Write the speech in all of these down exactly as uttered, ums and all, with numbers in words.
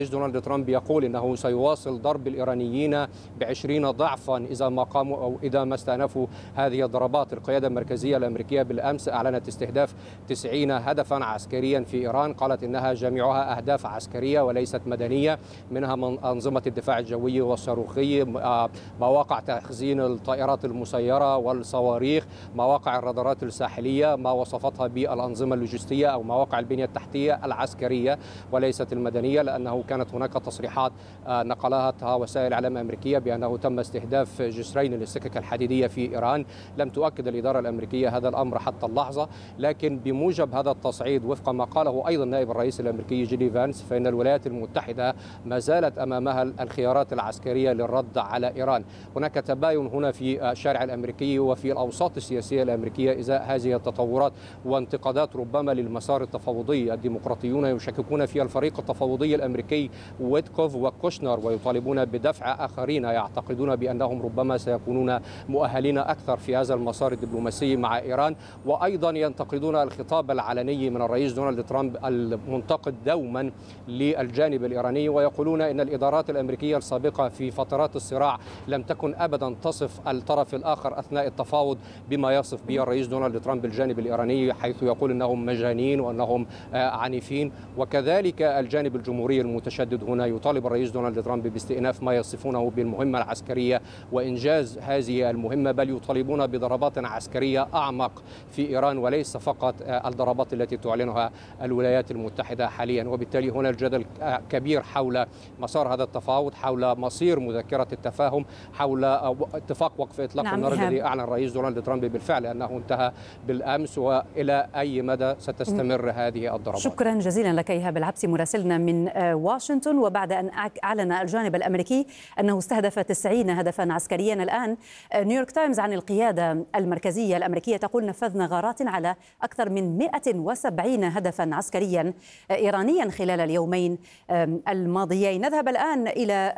دونالد ترامب يقول انه سيواصل ضرب الايرانيين بعشرين ضعفا اذا ما قاموا او اذا ما استأنفوا هذه الضربات. القياده المركزيه الامريكيه بالامس اعلنت استهداف تسعين هدفا عسكريا في ايران، قالت انها جميعها اهداف عسكريه وليست مدنيه، منها من انظمه الدفاع الجوي والصاروخي، مواقع تخزين الطائرات المسيره والصواريخ، مواقع الرادارات الساحليه، ما وصفتها بالانظمه اللوجستيه او مواقع البنيه التحتيه العسكريه وليست المدنيه، لانه كانت هناك تصريحات نقلتها وسائل الاعلام الامريكيه بانه تم استهداف جسرين للسكك الحديديه في ايران. لم تؤكد الاداره الامريكيه هذا الامر حتى اللحظه، لكن بموجب هذا التصعيد وفق ما قاله ايضا نائب الرئيس الامريكي جيدي فانس، فان الولايات المتحده ما زالت امامها الخيارات العسكريه للرد على ايران. هناك تباين هنا في الشارع الامريكي وفي الاوساط السياسيه الامريكيه ازاء هذه التطورات وانتقادات ربما للمسار التفاوضي. الديمقراطيون يشككون في الفريق التفاوضي الامريكي ويتكوف وكوشنر ويطالبون بدفع آخرين يعتقدون بأنهم ربما سيكونون مؤهلين أكثر في هذا المسار الدبلوماسي مع إيران. وأيضا ينتقدون الخطاب العلني من الرئيس دونالد ترامب المنتقد دوما للجانب الإيراني، ويقولون أن الإدارات الأمريكية السابقة في فترات الصراع لم تكن أبدا تصف الطرف الآخر أثناء التفاوض بما يصف به الرئيس دونالد ترامب الجانب الإيراني، حيث يقول أنهم مجانين وأنهم عنيفين. وكذلك الجانب الجمهوري المتشدد هنا يطالب الرئيس دونالد ترامب باستئناف ما يصفونه بالمهمة العسكرية وإنجاز هذه المهمة، بل يطالبون بضربات عسكرية أعمق في إيران وليس فقط الضربات التي تعلنها الولايات المتحدة حاليا. وبالتالي هنا الجدل كبير حول مسار هذا التفاوض، حول مصير مذكرة التفاهم، حول اتفاق وقف إطلاق نعم النار الذي أعلن الرئيس دونالد ترامب بالفعل أنه انتهى بالأمس، وإلى أي مدى ستستمر هذه الضربات. شكرا جزيلا لك إيهاب العبسي مراسلنا من واشنطن. وبعد أن أعلن الجانب الأمريكي أنه استهدف تسعين هدفا عسكريا، الآن نيويورك تايمز عن القيادة المركزية الأمريكية تقول نفذنا غارات على أكثر من مئة وسبعين هدفا عسكريا إيرانيا خلال اليومين الماضيين. نذهب الآن إلى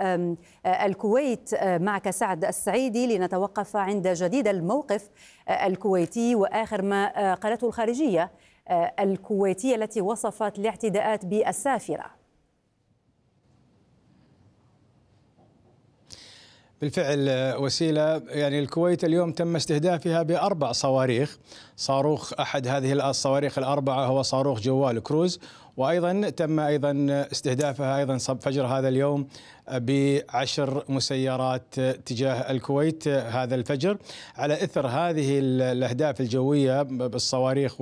الكويت معك سعد السعيدي لنتوقف عند جديد الموقف الكويتي وآخر ما قالته الخارجية الكويتية التي وصفت الاعتداءات بالسافرة. بالفعل وسيلة، يعني الكويت اليوم تم استهدافها بأربع صواريخ. صاروخ أحد هذه الصواريخ الأربعة هو صاروخ جوال كروز، وأيضا تم أيضا استهدافها أيضا فجر هذا اليوم بعشر مسيرات تجاه الكويت هذا الفجر. على إثر هذه الأهداف الجوية بالصواريخ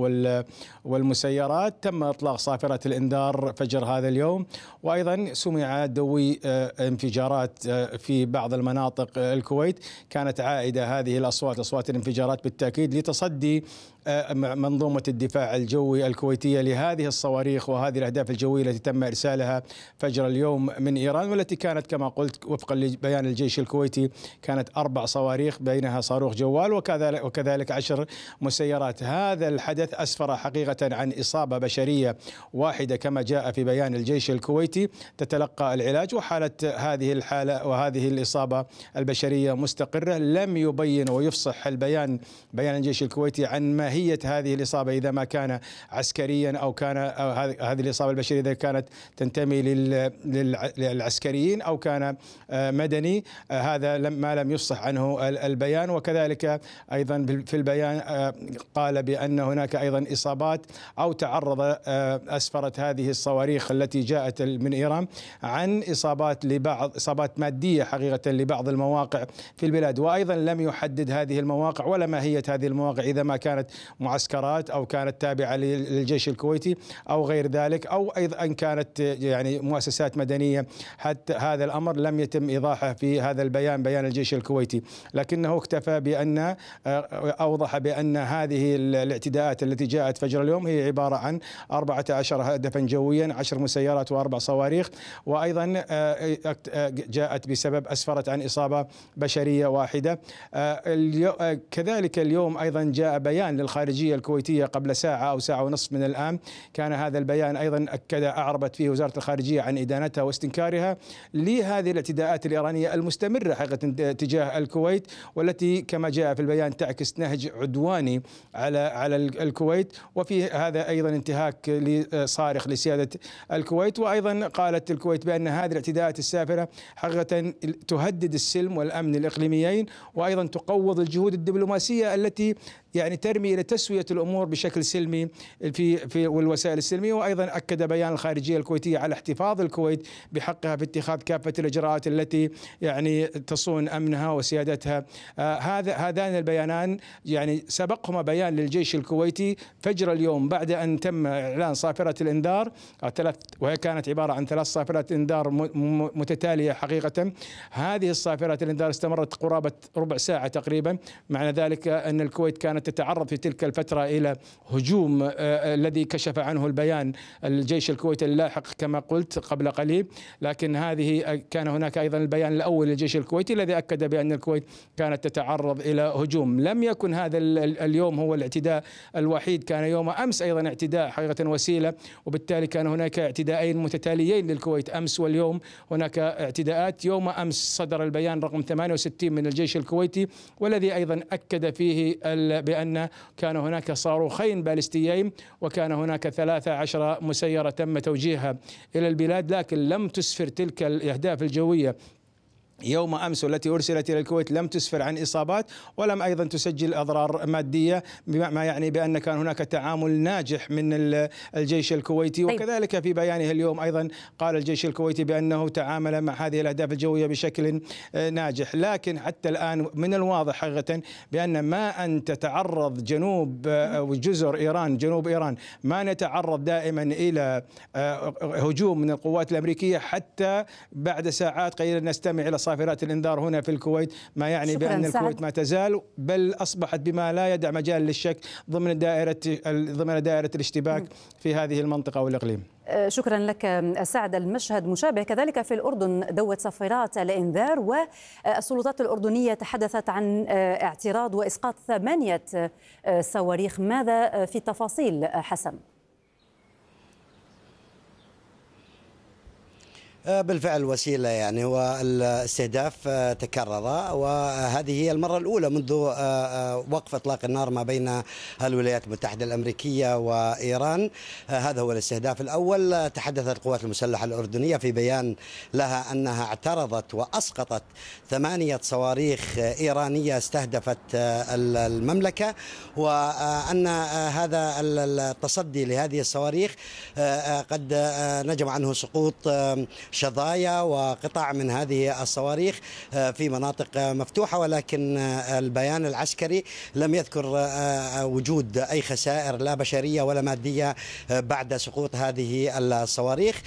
والمسيرات تم إطلاق صافرة الإنذار فجر هذا اليوم، وأيضا سمع دوي انفجارات في بعض المناطق الكويت. كانت عائدة هذه الأصوات أصوات الانفجارات بالتأكيد لتصدي منظومة الدفاع الجوي الكويتية لهذه الصواريخ وهذه الأهداف الجوية التي تم إرسالها فجر اليوم من إيران، والتي كانت كما قلت وفقا لبيان الجيش الكويتي كانت أربع صواريخ بينها صاروخ جوال وكذلك وكذلك عشر مسيرات. هذا الحدث أسفر حقيقة عن إصابة بشرية واحدة كما جاء في بيان الجيش الكويتي تتلقى العلاج، وحالة هذه الحالة وهذه الإصابة البشرية مستقرة. لم يبين ويفصح البيان بيان الجيش الكويتي عن ما ماهية هذه الإصابة، إذا ما كان عسكريا أو كان أو هذه الإصابة البشرية إذا كانت تنتمي للعسكريين أو كان مدني. هذا ما لم يفصح عنه البيان. وكذلك أيضا في البيان قال بأن هناك أيضا إصابات أو تعرض أسفرت هذه الصواريخ التي جاءت من إيران عن إصابات لبعض إصابات مادية حقيقة لبعض المواقع في البلاد. وأيضا لم يحدد هذه المواقع ولا ماهية هذه المواقع، إذا ما كانت معسكرات أو كانت تابعة للجيش الكويتي أو غير ذلك، أو أيضا كانت يعني مؤسسات مدنية. حتى هذا الأمر لم يتم إيضاحه في هذا البيان بيان الجيش الكويتي، لكنه اكتفى بأن أوضح بأن هذه الاعتداءات التي جاءت فجر اليوم هي عبارة عن أربعة عشر هدفا جويا، عشر مسيرات وأربع صواريخ، وأيضا جاءت بسبب أسفرت عن إصابة بشرية واحدة. كذلك اليوم أيضا جاء بيان للخارجية الكويتية قبل ساعة أو ساعة ونصف من الآن، كان هذا البيان بيان أيضا أكد أعربت فيه وزارة الخارجية عن إدانتها واستنكارها لهذه الاعتداءات الإيرانية المستمرة حقيقة تجاه الكويت، والتي كما جاء في البيان تعكس نهج عدواني على على الكويت، وفي هذا أيضا انتهاك صارخ لسيادة الكويت. وأيضا قالت الكويت بأن هذه الاعتداءات السافرة حقيقة تهدد السلم والأمن الإقليميين، وأيضا تقوض الجهود الدبلوماسية التي يعني ترمي إلى تسوية الأمور بشكل سلمي في في والوسائل السلمية. وأيضا أكد بيان الخارجية الكويتية على احتفاظ الكويت بحقها في اتخاذ كافة الإجراءات التي يعني تصون أمنها وسيادتها. آه هذا هذان البيانان يعني سبقهما بيان للجيش الكويتي فجر اليوم بعد أن تم إعلان صافرة الإنذار ثلاث، وهي كانت عبارة عن ثلاث صافرات إنذار متتالية حقيقة. هذه الصافرات الإنذار استمرت قرابة ربع ساعة تقريبا، معنى ذلك أن الكويت كانت تتعرض في تلك الفترة إلى هجوم آه الذي كشف عنه البيان الجيش الكويتي اللاحق كما قلت قبل قليل. لكن هذه كان هناك أيضا البيان الأول للجيش الكويتي الذي أكد بأن الكويت كانت تتعرض إلى هجوم. لم يكن هذا اليوم هو الاعتداء الوحيد، كان يوم أمس أيضا اعتداء حقيقة وسيلة، وبالتالي كان هناك اعتداءين متتاليين للكويت أمس واليوم هناك اعتداءات. يوم أمس صدر البيان رقم ثمانية وستين من الجيش الكويتي، والذي أيضا أكد فيه بأن كان هناك صاروخين باليستيين، وكان هناك ثلاثة عشر مسيرة تم توجيهها إلى البلاد، لكن لم تسفر تلك الأهداف الجوية يوم أمس التي أرسلت إلى الكويت لم تسفر عن إصابات، ولم أيضا تسجل أضرار مادية، ما يعني بأن كان هناك تعامل ناجح من الجيش الكويتي. وكذلك في بيانه اليوم أيضا قال الجيش الكويتي بأنه تعامل مع هذه الأهداف الجوية بشكل ناجح. لكن حتى الآن من الواضح حقيقة بأن ما أن تتعرض جنوب وجزر إيران جنوب إيران ما نتعرض دائما إلى هجوم من القوات الأمريكية، حتى بعد ساعات قليلة نستمع إلى صافرات الإنذار هنا في الكويت، ما يعني بأن الكويت ما تزال بل أصبحت بما لا يدع مجال للشك ضمن دائرة ضمن دائرة الاشتباك في هذه المنطقة والإقليم. شكرا لك سعد. المشهد مشابه كذلك في الأردن، دوت صفيرات الإنذار، والسلطات الأردنية تحدثت عن اعتراض وإسقاط ثمانية صواريخ. ماذا في التفاصيل حسن؟ بالفعل وسيلة، يعني هو الاستهداف تكرر، وهذه هي المرة الأولى منذ وقف إطلاق النار ما بين الولايات المتحدة الأمريكية وإيران. هذا هو الاستهداف الأول. تحدثت القوات المسلحة الأردنية في بيان لها أنها اعترضت وأسقطت ثمانية صواريخ إيرانية استهدفت المملكة، وأن هذا التصدي لهذه الصواريخ قد نجم عنه سقوط شظايا وقطع من هذه الصواريخ في مناطق مفتوحة، ولكن البيان العسكري لم يذكر وجود أي خسائر لا بشرية ولا مادية بعد سقوط هذه الصواريخ.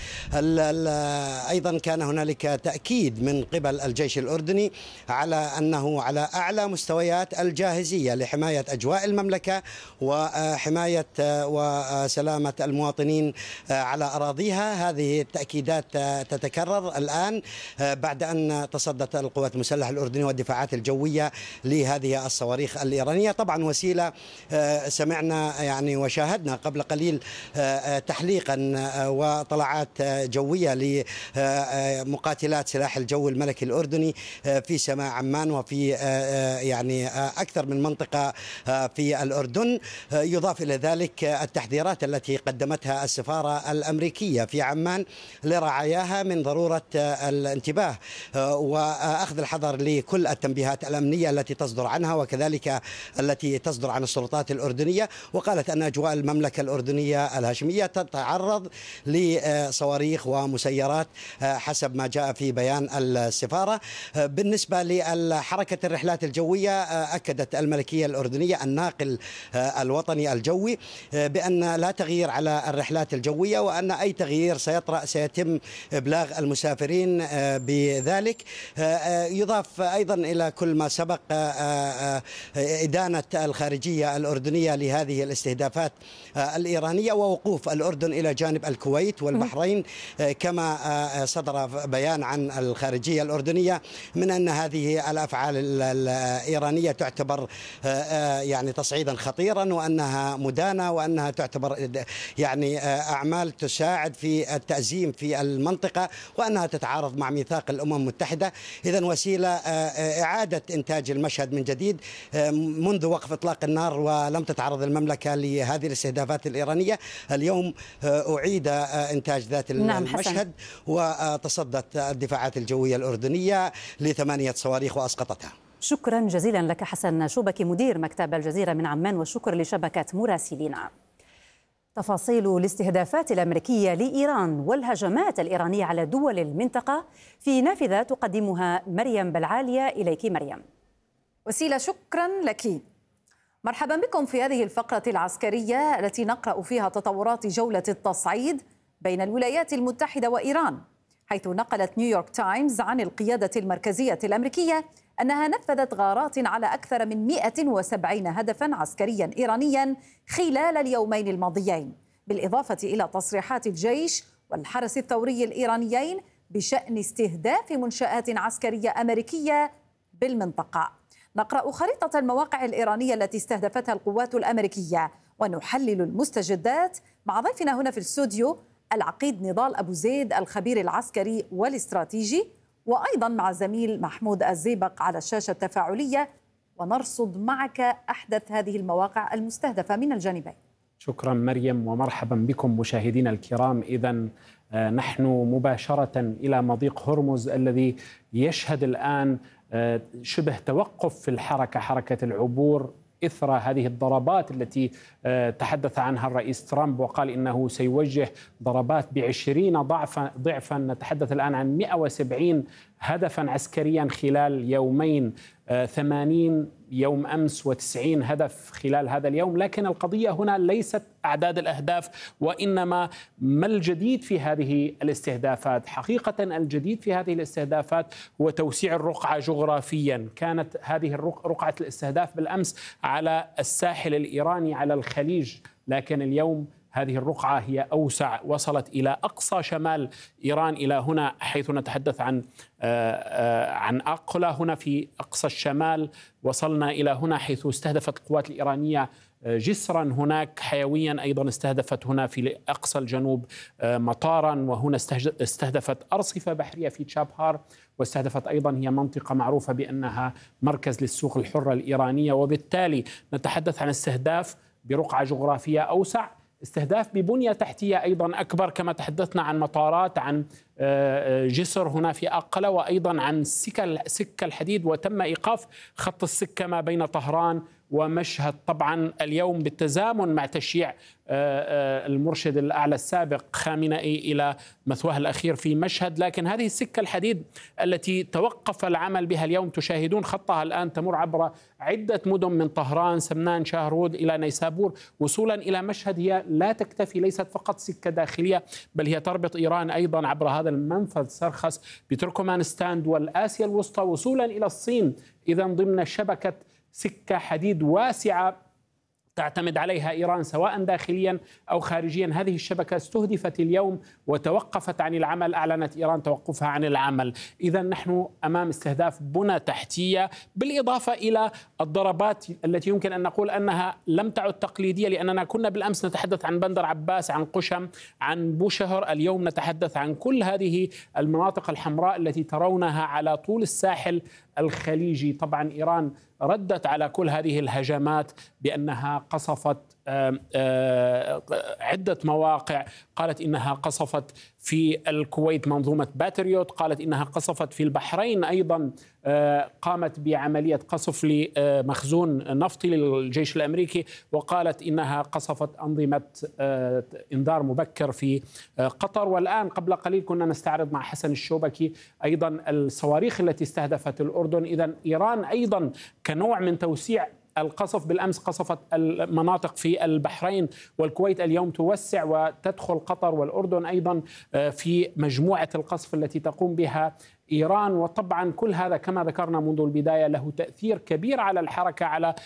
أيضا كان هنالك تأكيد من قبل الجيش الأردني على أنه على أعلى مستويات الجاهزية لحماية أجواء المملكة وحماية وسلامة المواطنين على أراضيها. هذه التأكيدات تتكرر الآن بعد أن تصدت القوات المسلحة الأردنية والدفاعات الجوية لهذه الصواريخ الإيرانية. طبعا وسيلة سمعنا يعني وشاهدنا قبل قليل تحليقا وطلعات جوية لمقاتلات سلاح الجو الملكي الأردني في سماء عمان وفي يعني أكثر من منطقة في الأردن. يضاف إلى ذلك التحذيرات التي قدمتها السفارة الأمريكية في عمان لرعاياها من ضرورة الانتباه وأخذ الحذر لكل التنبيهات الأمنية التي تصدر عنها وكذلك التي تصدر عن السلطات الأردنية. وقالت أن أجواء المملكة الأردنية الهاشمية تتعرض لصواريخ ومسيرات حسب ما جاء في بيان السفارة. بالنسبة لحركة الرحلات الجوية، أكدت الملكية الأردنية الناقل الوطني الجوي بأن لا تغيير على الرحلات الجوية، وأن أي تغيير سيطرأ سيتم إبلاغ إبلاغ المسافرين بذلك. يضاف أيضا إلى كل ما سبق إدانة الخارجية الأردنية لهذه الاستهدافات الإيرانية، ووقوف الأردن إلى جانب الكويت والبحرين، كما صدر بيان عن الخارجية الأردنية من أن هذه الأفعال الإيرانية تعتبر يعني تصعيدا خطيرا، وأنها مدانة، وأنها تعتبر يعني أعمال تساعد في التأزيم في المنطقة، وأنها تتعارض مع ميثاق الأمم المتحدة. إذن وسيلة إعادة إنتاج المشهد من جديد منذ وقف إطلاق النار، ولم تتعرض المملكة لهذه الاستهدافات الإيرانية. اليوم أعيد إنتاج ذات المشهد، وتصدت الدفاعات الجوية الأردنية لثمانية صواريخ وأسقطتها. شكرا جزيلا لك حسن شوبكي مدير مكتب الجزيرة من عمان، والشكر لشبكة مراسلينا. تفاصيل الاستهدافات الأمريكية لإيران والهجمات الإيرانية على دول المنطقة في نافذة تقدمها مريم بلعالية. إليك مريم. وسيلة، شكرا لك. مرحبا بكم في هذه الفقرة العسكرية التي نقرأ فيها تطورات جولة التصعيد بين الولايات المتحدة وإيران، حيث نقلت نيويورك تايمز عن القيادة المركزية الأمريكية أنها نفذت غارات على أكثر من مئة وسبعين هدفا عسكريا إيرانيا خلال اليومين الماضيين، بالإضافة إلى تصريحات الجيش والحرس الثوري الإيرانيين بشأن استهداف منشآت عسكرية أمريكية بالمنطقة. نقرأ خريطة المواقع الإيرانية التي استهدفتها القوات الأمريكية، ونحلل المستجدات مع ضيفنا هنا في الاستوديو العقيد نضال أبو زيد الخبير العسكري والاستراتيجي، وأيضا مع زميل محمود الزيبق على الشاشة التفاعلية، ونرصد معك أحدث هذه المواقع المستهدفة من الجانبين. شكرا مريم، ومرحبا بكم مشاهدينا الكرام. إذن نحن مباشرة إلى مضيق هرمز الذي يشهد الآن شبه توقف في الحركة، حركة العبور، إثر هذه الضربات التي تحدث عنها الرئيس ترامب، وقال إنه سيوجه ضربات بعشرين ضعفا ضعفا نتحدث الآن عن مئة وسبعين هدفا عسكريا خلال يومين، ثمانين يوم أمس وتسعين هدف خلال هذا اليوم. لكن القضية هنا ليست أعداد الأهداف، وإنما ما الجديد في هذه الاستهدافات. حقيقة الجديد في هذه الاستهدافات هو توسيع الرقعة جغرافيا. كانت هذه رقعة الاستهداف بالأمس على الساحل الإيراني على الخليج، لكن اليوم هذه الرقعة هي أوسع، وصلت إلى أقصى شمال إيران، إلى هنا حيث نتحدث عن عن أقلة هنا في أقصى الشمال. وصلنا إلى هنا حيث استهدفت القوات الإيرانية جسرا هناك حيويا، أيضا استهدفت هنا في أقصى الجنوب مطارا، وهنا استهدفت أرصفة بحرية في تشابهار، واستهدفت أيضا هي منطقة معروفة بأنها مركز للسوق الحرة الإيرانية. وبالتالي نتحدث عن استهداف برقعة جغرافية أوسع، استهداف ببنية تحتية أيضا أكبر، كما تحدثنا عن مطارات، عن جسر هنا في أقلة، وأيضا عن سكة الحديد، وتم إيقاف خط السكة ما بين طهران ومشهد. طبعا اليوم بالتزامن مع تشييع المرشد الأعلى السابق خامنئي إلى مثواه الأخير في مشهد، لكن هذه السكة الحديد التي توقف العمل بها اليوم تشاهدون خطها الآن تمر عبر عدة مدن من طهران، سمنان، شاهرود إلى نيسابور وصولا إلى مشهد. هي لا تكتفي، ليست فقط سكة داخلية، بل هي تربط إيران أيضا عبر هذا المنفذ سرخس بتركمانستان والآسيا الوسطى وصولا إلى الصين. إذا ضمن شبكة سكة حديد واسعة تعتمد عليها إيران سواء داخليا أو خارجيا. هذه الشبكة استهدفت اليوم وتوقفت عن العمل، أعلنت إيران توقفها عن العمل. إذا نحن أمام استهداف بنى تحتية، بالإضافة إلى الضربات التي يمكن أن نقول أنها لم تعد تقليدية، لأننا كنا بالأمس نتحدث عن بندر عباس، عن قشم، عن بوشهر. اليوم نتحدث عن كل هذه المناطق الحمراء التي ترونها على طول الساحل الخليجي. طبعا إيران ردت على كل هذه الهجمات بأنها قصفت عدة مواقع، قالت إنها قصفت في الكويت منظومة باتريوت، قالت إنها قصفت في البحرين أيضا، قامت بعملية قصف لمخزون نفطي للجيش الأمريكي، وقالت إنها قصفت أنظمة إنذار مبكر في قطر. والآن قبل قليل كنا نستعرض مع حسن الشوبكي أيضا الصواريخ التي استهدفت الأردن. إذن إيران أيضا كنوع من توسيع القصف بالأمس قصفت المناطق في البحرين والكويت، اليوم توسع وتدخل قطر والأردن أيضا في مجموعة القصف التي تقوم بها إيران. وطبعا كل هذا كما ذكرنا منذ البداية له تأثير كبير على الحركة، على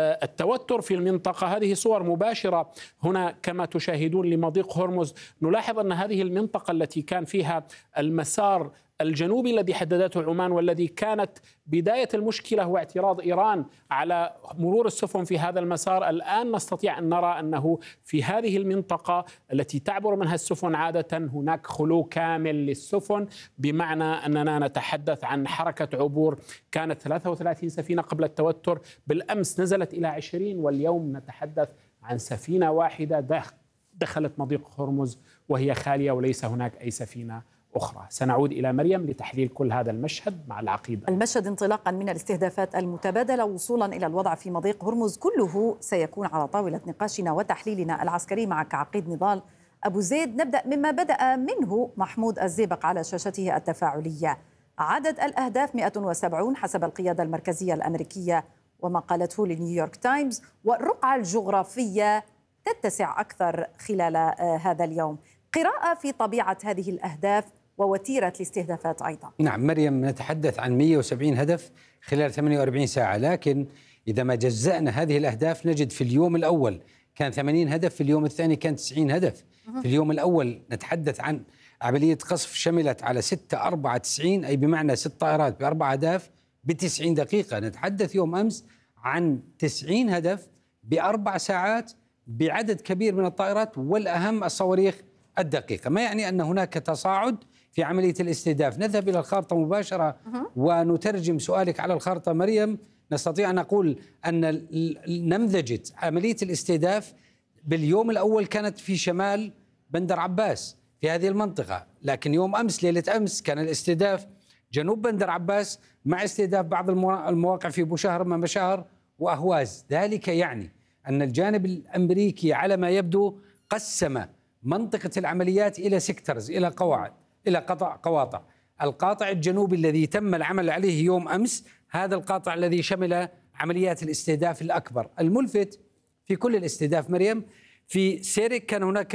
التوتر في المنطقة. هذه صور مباشرة هنا كما تشاهدون لمضيق هرمز. نلاحظ أن هذه المنطقة التي كان فيها المسار الجنوبي الذي حددته عمان والذي كانت بداية المشكلة هو اعتراض إيران على مرور السفن في هذا المسار، الآن نستطيع أن نرى أنه في هذه المنطقة التي تعبر منها السفن عادة هناك خلو كامل للسفن، بمعنى أننا نتحدث عن حركة عبور كانت ثلاثة وثلاثين سفينة قبل التوتر، بالأمس نزلت إلى عشرين، واليوم نتحدث عن سفينة واحدة دخلت مضيق هرمز وهي خالية وليس هناك أي سفينة أخرى. سنعود إلى مريم لتحليل كل هذا المشهد مع العقيدة. المشهد انطلاقا من الاستهدافات المتبادلة وصولا إلى الوضع في مضيق هرمز، كله سيكون على طاولة نقاشنا وتحليلنا العسكري معك عقيد نضال أبو زيد. نبدأ مما بدأ منه محمود الزيبق على شاشته التفاعلية. عدد الأهداف مئة وسبعين حسب القيادة المركزية الأمريكية وما قالته لنيويورك تايمز، والرقعة الجغرافية تتسع أكثر خلال هذا اليوم. قراءة في طبيعة هذه الأهداف ووتيرة الاستهدافات أيضا. نعم مريم، نتحدث عن مئة وسبعين هدف خلال ثمانية وأربعين ساعة، لكن إذا ما جزأنا هذه الأهداف نجد في اليوم الأول كان ثمانين هدف، في اليوم الثاني كان تسعين هدف. في اليوم الأول نتحدث عن عملية قصف شملت على ستة أربعة تسعين، أي بمعنى ست طائرات بأربع أهداف بتسعين دقيقة. نتحدث يوم أمس عن تسعين هدف بأربع ساعات بعدد كبير من الطائرات، والأهم الصواريخ الدقيقة، ما يعني أن هناك تصاعد في عملية الاستهداف. نذهب إلى الخارطة مباشرة ونترجم سؤالك على الخارطة مريم. نستطيع أن نقول أن نمذجة عملية الاستهداف باليوم الأول كانت في شمال بندر عباس في هذه المنطقة، لكن يوم أمس ليلة أمس كان الاستهداف جنوب بندر عباس مع استهداف بعض المواقع في بوشهر مشاهر وأهواز. ذلك يعني أن الجانب الأمريكي على ما يبدو قسم منطقة العمليات إلى سيكترز، إلى قواعد، إلى قطع قواطع. القاطع الجنوبي الذي تم العمل عليه يوم أمس هذا القاطع الذي شمل عمليات الاستهداف الأكبر. الملفت في كل الاستهداف مريم، في سيرك كان هناك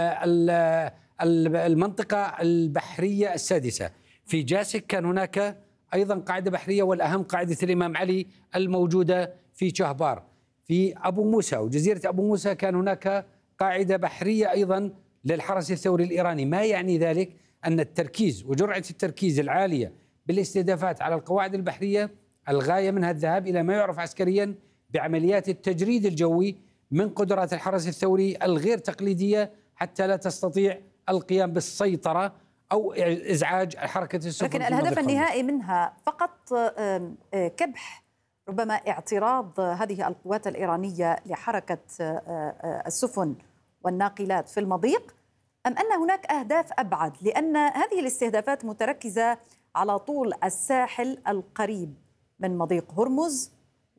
المنطقة البحرية السادسة، في جاسك كان هناك أيضا قاعدة بحرية، والأهم قاعدة الإمام علي الموجودة في شهبار. في أبو موسى وجزيرة أبو موسى كان هناك قاعدة بحرية أيضا للحرس الثوري الإيراني. ما يعني ذلك أن التركيز وجرعة التركيز العالية بالاستهدافات على القواعد البحرية الغاية منها الذهاب إلى ما يعرف عسكريا بعمليات التجريد الجوي من قدرات الحرس الثوري الغير تقليدية حتى لا تستطيع القيام بالسيطرة أو إزعاج حركة السفن. لكن الهدف النهائي منها فقط كبح ربما اعتراض هذه القوات الإيرانية لحركة السفن والناقلات في المضيق، أم أن هناك أهداف أبعد؟ لأن هذه الاستهدافات متركزة على طول الساحل القريب من مضيق هرمز،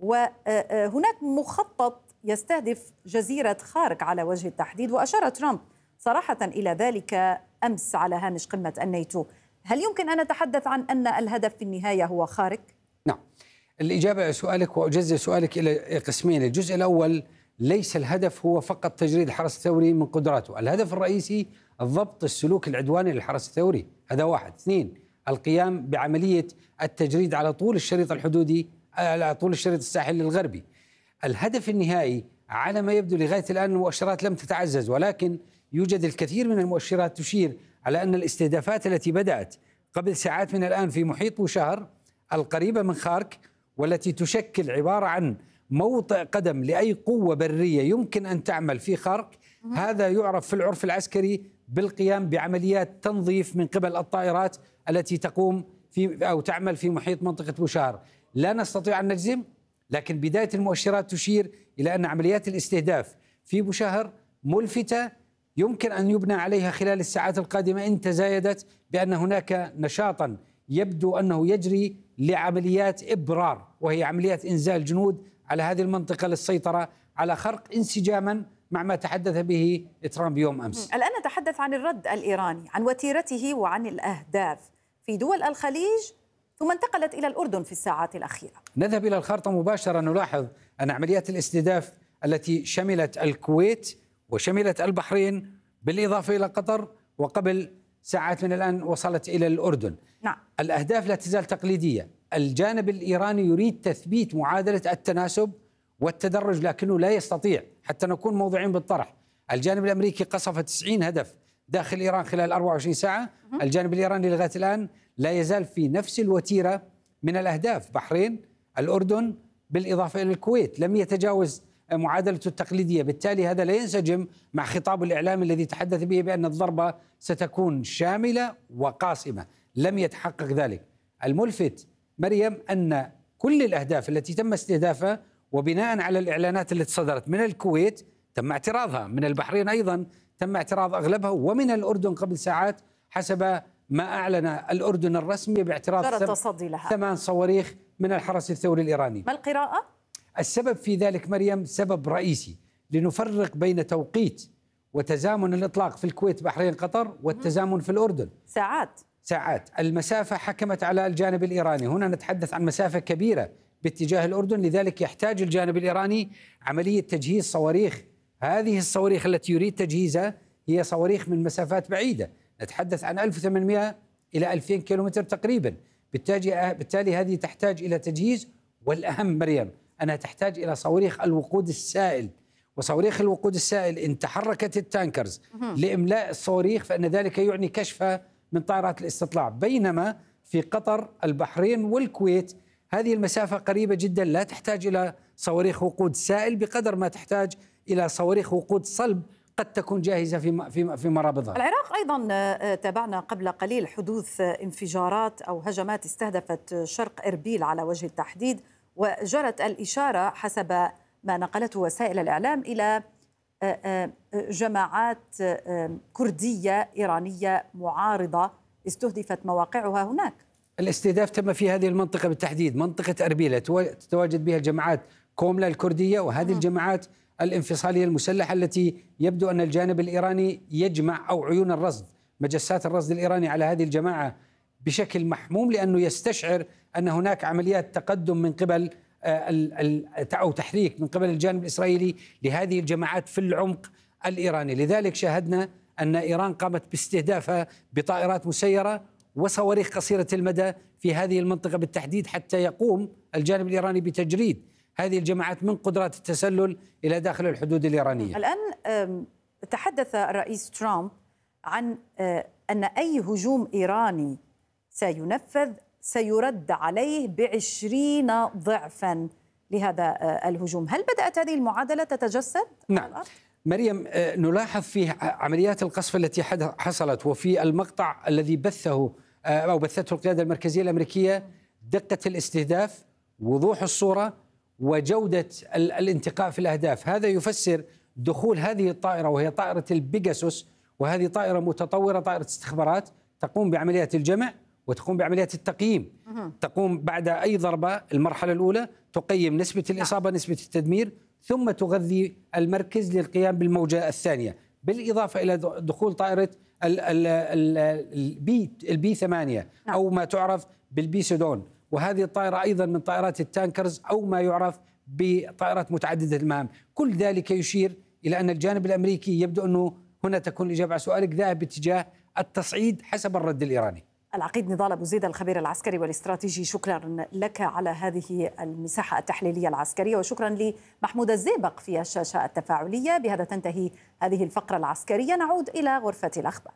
وهناك مخطط يستهدف جزيرة خارك على وجه التحديد، وأشار ترامب صراحة إلى ذلك أمس على هامش قمة الناتو. هل يمكن أن نتحدث عن أن الهدف في النهاية هو خارك؟ نعم، الإجابة على سؤالك وأجزء سؤالك إلى قسمين. الجزء الأول ليس الهدف هو فقط تجريد الحرس الثوري من قدراته، الهدف الرئيسي ضبط السلوك العدواني للحرس الثوري، هذا واحد. اثنين، القيام بعملية التجريد على طول الشريط الحدودي، على طول الشريط الساحلي الغربي. الهدف النهائي على ما يبدو لغاية الآن المؤشرات لم تتعزز، ولكن يوجد الكثير من المؤشرات تشير على أن الاستهدافات التي بدأت قبل ساعات من الآن في محيط بوشهر القريبة من خارك، والتي تشكل عبارة عن موطئ قدم لأي قوة برية يمكن أن تعمل في خارك، هذا يعرف في العرف العسكري بالقيام بعمليات تنظيف من قبل الطائرات التي تقوم في أو تعمل في محيط منطقة بوشهر. لا نستطيع أن نجزم، لكن بداية المؤشرات تشير إلى أن عمليات الاستهداف في بوشهر ملفتة يمكن أن يبنى عليها خلال الساعات القادمة إن تزايدت، بأن هناك نشاطا يبدو أنه يجري لعمليات إبرار، وهي عمليات إنزال جنود على هذه المنطقة للسيطرة على خرق انسجاما مع ما تحدث به ترامب يوم أمس. الآن نتحدث عن الرد الإيراني، عن وتيرته وعن الأهداف في دول الخليج. ثم انتقلت إلى الأردن في الساعات الأخيرة. نذهب إلى الخارطة مباشرة، نلاحظ أن عمليات الاستهداف التي شملت الكويت وشملت البحرين بالإضافة إلى قطر، وقبل ساعات من الآن وصلت إلى الأردن. نعم. الأهداف لا تزال تقليدية. الجانب الإيراني يريد تثبيت معادلة التناسب والتدرج، لكنه لا يستطيع. حتى نكون موضوعين بالطرح، الجانب الأمريكي قصف تسعين هدف داخل إيران خلال أربعة وعشرين ساعة، الجانب الإيراني لغاية الآن لا يزال في نفس الوتيرة من الأهداف. بحرين، الأردن، بالإضافة إلى الكويت، لم يتجاوز معادلته التقليدية. بالتالي هذا لا ينسجم مع خطاب الإعلام الذي تحدث به بأن الضربة ستكون شاملة وقاصمة. لم يتحقق ذلك. الملفت مريم أن كل الأهداف التي تم استهدافها وبناء على الإعلانات التي صدرت من الكويت تم اعتراضها، من البحرين أيضا تم اعتراض أغلبها، ومن الأردن قبل ساعات حسب ما أعلن الأردن الرسمي باعتراض تصدي لها ثمان صواريخ من الحرس الثوري الإيراني. ما القراءة؟ السبب في ذلك مريم سبب رئيسي، لنفرق بين توقيت وتزامن الإطلاق في الكويت، بحرين، قطر، والتزامن في الأردن. ساعات ساعات المسافة حكمت على الجانب الإيراني. هنا نتحدث عن مسافة كبيرة باتجاه الأردن، لذلك يحتاج الجانب الإيراني عملية تجهيز صواريخ. هذه الصواريخ التي يريد تجهيزها هي صواريخ من مسافات بعيدة، نتحدث عن ألف وثمانمئة إلى ألفين كيلومتر تقريبا. بالتالي هذه تحتاج إلى تجهيز، والأهم مريم أنها تحتاج إلى صواريخ الوقود السائل. وصواريخ الوقود السائل إن تحركت التانكرز لإملاء الصواريخ فإن ذلك يعني كشفها من طائرات الاستطلاع، بينما في قطر، البحرين والكويت هذه المسافة قريبة جدا، لا تحتاج إلى صواريخ وقود سائل بقدر ما تحتاج إلى صواريخ وقود صلب قد تكون جاهزة في في في مرابطها. العراق أيضا تابعنا قبل قليل حدوث انفجارات أو هجمات استهدفت شرق إربيل على وجه التحديد، وجرت الإشارة حسب ما نقلته وسائل الإعلام إلى جماعات كردية إيرانية معارضة استهدفت مواقعها هناك. الاستهداف تم في هذه المنطقة بالتحديد، منطقة أربيل تتواجد بها الجماعات كوملا الكردية، وهذه الجماعات الانفصالية المسلحة التي يبدو أن الجانب الإيراني يجمع، أو عيون الرصد، مجسات الرصد الإيراني على هذه الجماعة بشكل محموم، لأنه يستشعر أن هناك عمليات تقدم من قبل أو تحريك من قبل الجانب الإسرائيلي لهذه الجماعات في العمق الإيراني. لذلك شاهدنا أن إيران قامت باستهدافها بطائرات مسيرة وصواريخ قصيرة المدى في هذه المنطقة بالتحديد، حتى يقوم الجانب الإيراني بتجريد هذه الجماعات من قدرات التسلل إلى داخل الحدود الإيرانية. الآن تحدث الرئيس ترامب عن أن أي هجوم إيراني سينفذ سيرد عليه بعشرين ضعفا لهذا الهجوم. هل بدأت هذه المعادلة تتجسد؟ نعم مريم، نلاحظ في عمليات القصف التي حصلت وفي المقطع الذي بثه أو بثته القيادة المركزية الأمريكية دقة الاستهداف، وضوح الصورة، وجودة الانتقاء في الأهداف. هذا يفسر دخول هذه الطائرة، وهي طائرة البيجاسوس، وهذه طائرة متطورة، طائرة استخبارات تقوم بعمليات الجمع وتقوم بعمليات التقييم. تقوم بعد أي ضربة، المرحلة الأولى تقيم نسبة الإصابة، نسبة التدمير، ثم تغذي المركز للقيام بالموجة الثانية، بالإضافة إلى دخول طائرة البي البي ثمانية أو ما تعرف بالبي سودون، وهذه الطائرة أيضا من طائرات التانكرز أو ما يعرف بطائرات متعددة المهام. كل ذلك يشير إلى أن الجانب الأمريكي يبدو أنه هنا تكون الإجابة على سؤالك ذاهب باتجاه التصعيد حسب الرد الإيراني. العقيد نضال أبو زيد الخبير العسكري والاستراتيجي، شكرا لك على هذه المساحة التحليلية العسكرية، وشكرا لمحمود الزيبق في الشاشة التفاعلية. بهذا تنتهي هذه الفقرة العسكرية، نعود إلى غرفة الأخبار.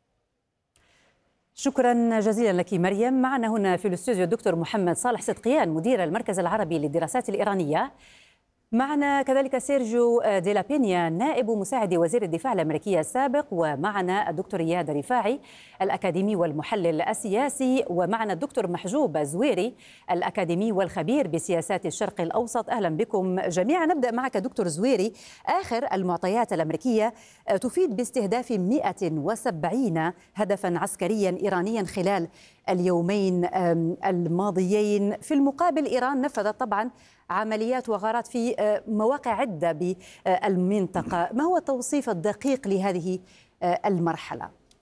شكرا جزيلا لك مريم. معنا هنا في الاستوديو الدكتور محمد صالح صدقيان مدير المركز العربي للدراسات الإيرانية. معنا كذلك سيرجيو ديلا بينيا نائب مساعد وزير الدفاع الأمريكي السابق، ومعنا الدكتور إياد رفاعي الأكاديمي والمحلل السياسي، ومعنا الدكتور محجوب زويري الأكاديمي والخبير بسياسات الشرق الأوسط. أهلا بكم جميعا. نبدأ معك دكتور زويري. آخر المعطيات الأمريكية تفيد باستهداف مئة وسبعين هدفا عسكريا إيرانيا خلال اليومين الماضيين. في المقابل إيران نفذت طبعا عمليات وغارات في مواقع عدة بالمنطقة. ما هو التوصيف الدقيق لهذه المرحلة؟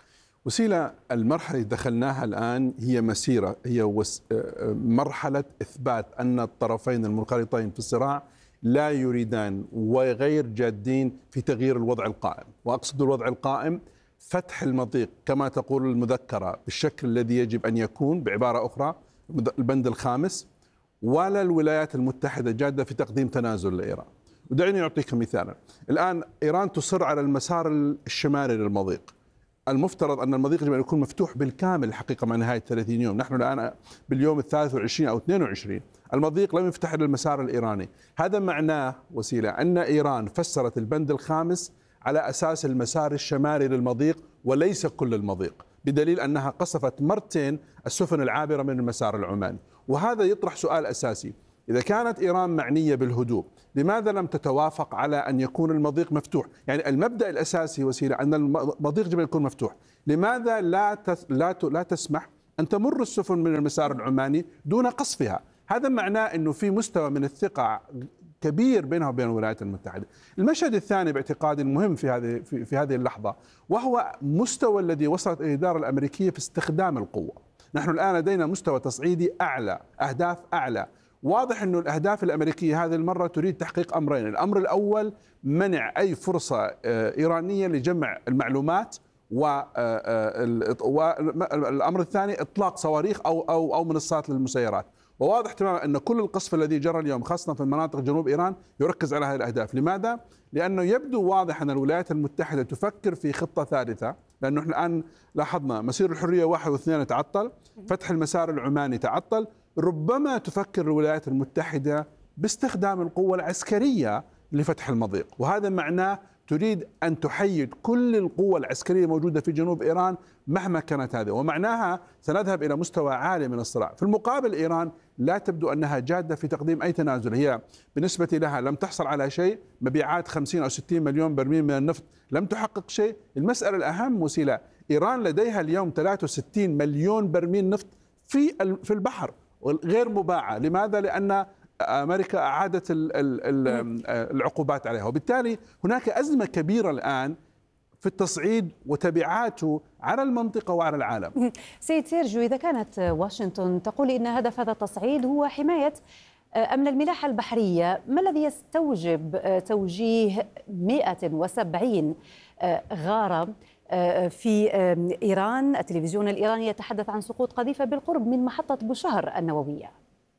وسيلة، المرحلة اللي دخلناها الآن هي مسيرة، هي مرحلة إثبات أن الطرفين المنخرطين في الصراع لا يريدان وغير جادين في تغيير الوضع القائم. وأقصد الوضع القائم فتح المضيق كما تقول المذكرة بالشكل الذي يجب أن يكون، بعبارة أخرى البند الخامس، ولا الولايات المتحدة جادة في تقديم تنازل لإيران. ودعني أعطيك مثالا. الآن إيران تصر على المسار الشمالي للمضيق. المفترض أن المضيق يجب أن يكون مفتوح بالكامل الحقيقة مع نهاية ثلاثين يوم. نحن الآن باليوم الثالث والعشرين أو اثنين وعشرين، المضيق لم يفتح للمسار الإيراني. هذا معناه وسيلة أن إيران فسرت البند الخامس على أساس المسار الشمالي للمضيق وليس كل المضيق، بدليل أنها قصفت مرتين السفن العابرة من المسار العماني. وهذا يطرح سؤال أساسي: إذا كانت إيران معنية بالهدوء، لماذا لم تتوافق على أن يكون المضيق مفتوح؟ يعني المبدأ الأساسي وسيلة أن المضيق يجب أن يكون مفتوح. لماذا لا تس لا لا تسمح أن تمر السفن من المسار العماني دون قصفها؟ هذا معناه أنه في مستوى من الثقة كبير بينها وبين الولايات المتحدة. المشهد الثاني باعتقادي المهم في هذه في, في هذه اللحظة، وهو مستوى الذي وصلت إلى الإدارة الأمريكية في استخدام القوة. نحن الآن لدينا مستوى تصعيدي أعلى، أهداف أعلى. واضح أن الأهداف الأمريكية هذه المرة تريد تحقيق أمرين: الأمر الأول منع أي فرصة إيرانية لجمع المعلومات، والأمر الثاني إطلاق صواريخ أو أو أو منصات للمسيرات. وواضح تماما أن كل القصف الذي جرى اليوم خاصة في مناطق جنوب إيران يركز على هذه الأهداف. لماذا؟ لأنه يبدو واضح أن الولايات المتحدة تفكر في خطة ثالثة، لأنه احنا الآن لاحظنا مسير الحرية واحد واثنين تعطل، فتح المسار العماني تعطل. ربما تفكر الولايات المتحدة باستخدام القوة العسكرية لفتح المضيق، وهذا معناه تريد أن تحيد كل القوة العسكرية الموجودة في جنوب إيران مهما كانت هذه، ومعناها سنذهب إلى مستوى عالي من الصراع. في المقابل إيران لا تبدو أنها جادة في تقديم أي تنازل. هي بالنسبة لها لم تحصل على شيء، مبيعات خمسين أو ستين مليون برميل من النفط لم تحقق شيء. المسألة الأهم وسيلة، إيران لديها اليوم ثلاثة وستين مليون برميل نفط في في البحر غير مباعة. لماذا؟ لأن أمريكا أعادت العقوبات عليها، وبالتالي هناك أزمة كبيرة الآن في التصعيد وتبعاته على المنطقة وعلى العالم. سيد سيرجيو، إذا كانت واشنطن تقول إن هدف هذا التصعيد هو حماية أمن الملاحة البحرية، ما الذي يستوجب توجيه مئة وسبعين غارة في إيران؟ التلفزيون الإيراني يتحدث عن سقوط قذيفة بالقرب من محطة بوشهر النووية.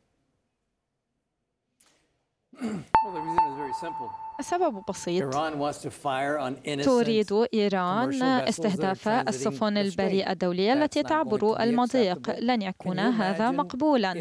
السبب بسيط، تريد إيران استهداف السفن البريئة الدولية التي تعبر المضيق. لن يكون هذا مقبولا.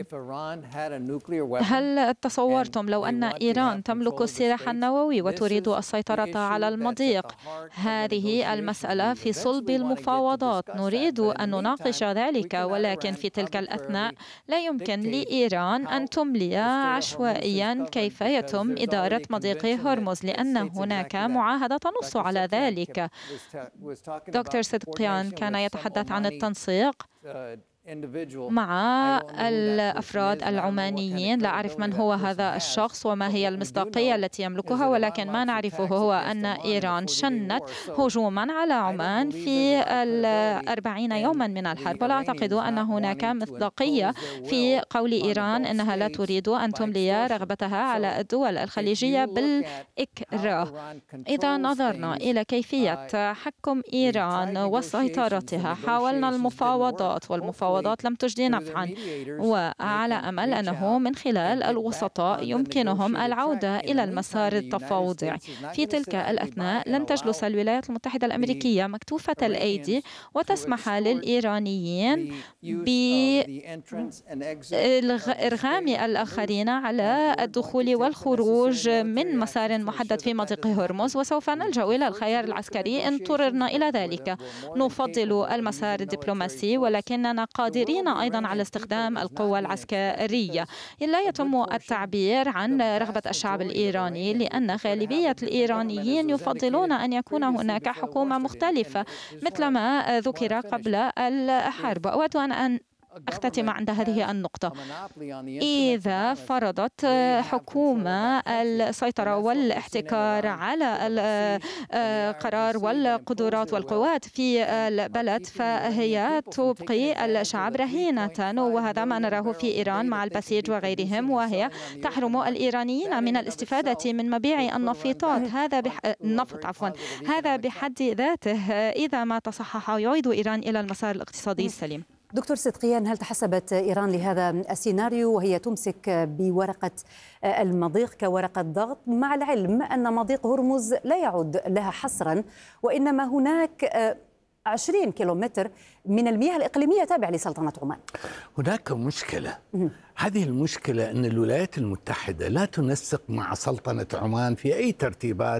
هل تصورتم لو أن إيران تملك السلاح النووي وتريد السيطرة على المضيق؟ هذه المسألة في صلب المفاوضات، نريد أن نناقش ذلك، ولكن في تلك الأثناء لا يمكن لإيران أن تملي عشوائيا كيف يتم إدارة مضيق هرمز، لأن هناك معاهدة تنص على ذلك. دكتور صدقيان كان يتحدث عن التنسيق مع الأفراد العمانيين. لا أعرف من هو هذا الشخص وما هي المصداقية التي يملكها، ولكن ما نعرفه هو أن إيران شنت هجوما على عمان في الأربعين يوما من الحرب، ولا أعتقد أن هناك مصداقية في قول إيران أنها لا تريد أن تملي رغبتها على الدول الخليجية بالإكراه. إذا نظرنا إلى كيفية تحكم إيران وسيطرتها، حاولنا المفاوضات والمفاوضات لم تجدي نفعا، وعلى أمل أنه من خلال الوسطاء يمكنهم العودة إلى المسار التفاوضي. في تلك الأثناء لن تجلس الولايات المتحدة الأمريكية مكتوفة الأيدي وتسمح للإيرانيين بإرغام الآخرين على الدخول والخروج من مسار محدد في مضيق هرمز، وسوف نلجأ إلى الخيار العسكري إن اضطررنا إلى ذلك. نفضل المسار الدبلوماسي، ولكننا قادرين أيضا على استخدام القوة العسكرية. لا يتم التعبير عن رغبة الشعب الإيراني، لأن غالبية الإيرانيين يفضلون أن يكون هناك حكومة مختلفة مثل ما ذكر قبل الحرب. أود أن أختتم عند هذه النقطة. إذا فرضت حكومة السيطرة والاحتكار على القرار والقدرات والقوات في البلد فهي تبقي الشعب رهينة، وهذا ما نراه في إيران مع البسيج وغيرهم، وهي تحرم الإيرانيين من الاستفادة من مبيع النفيطات هذا بح... النفط عفوا هذا بحد ذاته إذا ما تصحح يعيد إيران إلى المسار الاقتصادي السليم. دكتور صدقيان، هل تحسبت إيران لهذا السيناريو وهي تمسك بورقة المضيق كورقة ضغط، مع العلم أن مضيق هرمز لا يعد لها حصرا، وإنما هناك عشرين كيلومتر من المياه الإقليمية تابعة لسلطنة عمان؟ هناك مشكلة. هذه المشكلة أن الولايات المتحدة لا تنسق مع سلطنة عمان في أي ترتيبات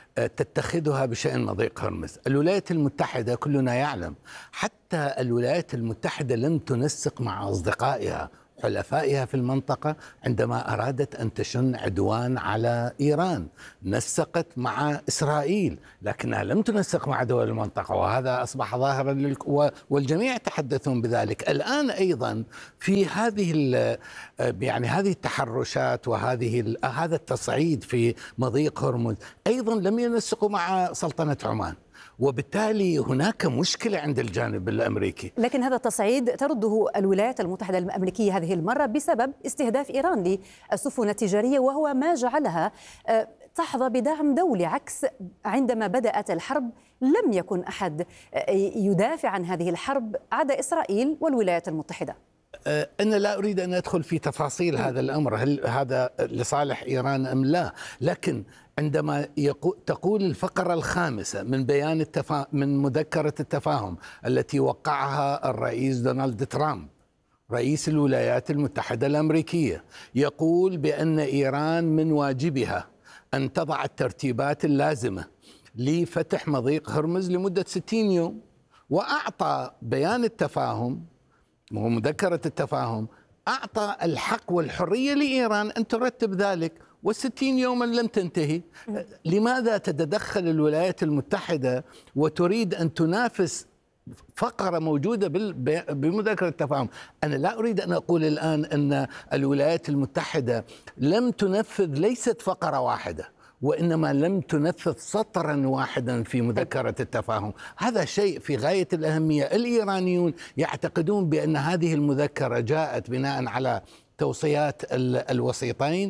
تتخذها بشأن مضيق هرمز. الولايات المتحدة كلنا يعلم حتى الولايات المتحدة لم تنسق مع أصدقائها حلفائها في المنطقة عندما أرادت أن تشن عدوان على إيران. نسقت مع إسرائيل لكنها لم تنسق مع دول المنطقة، وهذا أصبح ظاهرا والجميع يتحدثون بذلك. الآن أيضا في هذه يعني هذه التحرشات وهذه هذا التصعيد في مضيق هرمز أيضا لم ينسقوا مع سلطنة عمان، وبالتالي هناك مشكلة عند الجانب الأمريكي. لكن هذا التصعيد ترده الولايات المتحدة الأمريكية هذه المرة بسبب استهداف إيران للسفن التجارية، وهو ما جعلها تحظى بدعم دولي، عكس عندما بدأت الحرب لم يكن أحد يدافع عن هذه الحرب عدا إسرائيل والولايات المتحدة. أنا لا أريد أن أدخل في تفاصيل هذا الأمر، هل هذا لصالح إيران أم لا، لكن عندما تقول الفقرة الخامسة من بيان التفا... من مذكرة التفاهم التي وقعها الرئيس دونالد ترامب رئيس الولايات المتحدة الأمريكية، يقول بأن إيران من واجبها أن تضع الترتيبات اللازمة لفتح مضيق هرمز لمدة ستين يوم، وأعطى بيان التفاهم ومذكرة التفاهم أعطى الحق والحرية لإيران أن ترتب ذلك، والستين يوما لم تنتهي. لماذا تتدخل الولايات المتحدة وتريد أن تنافس فقرة موجودة بمذكرة التفاهم؟ أنا لا أريد أن أقول الآن أن الولايات المتحدة لم تنفذ ليست فقرة واحدة، وإنما لم تنفذ سطرا واحدا في مذكرة التفاهم. هذا شيء في غاية الأهمية. الإيرانيون يعتقدون بأن هذه المذكرة جاءت بناء على توصيات الوسيطين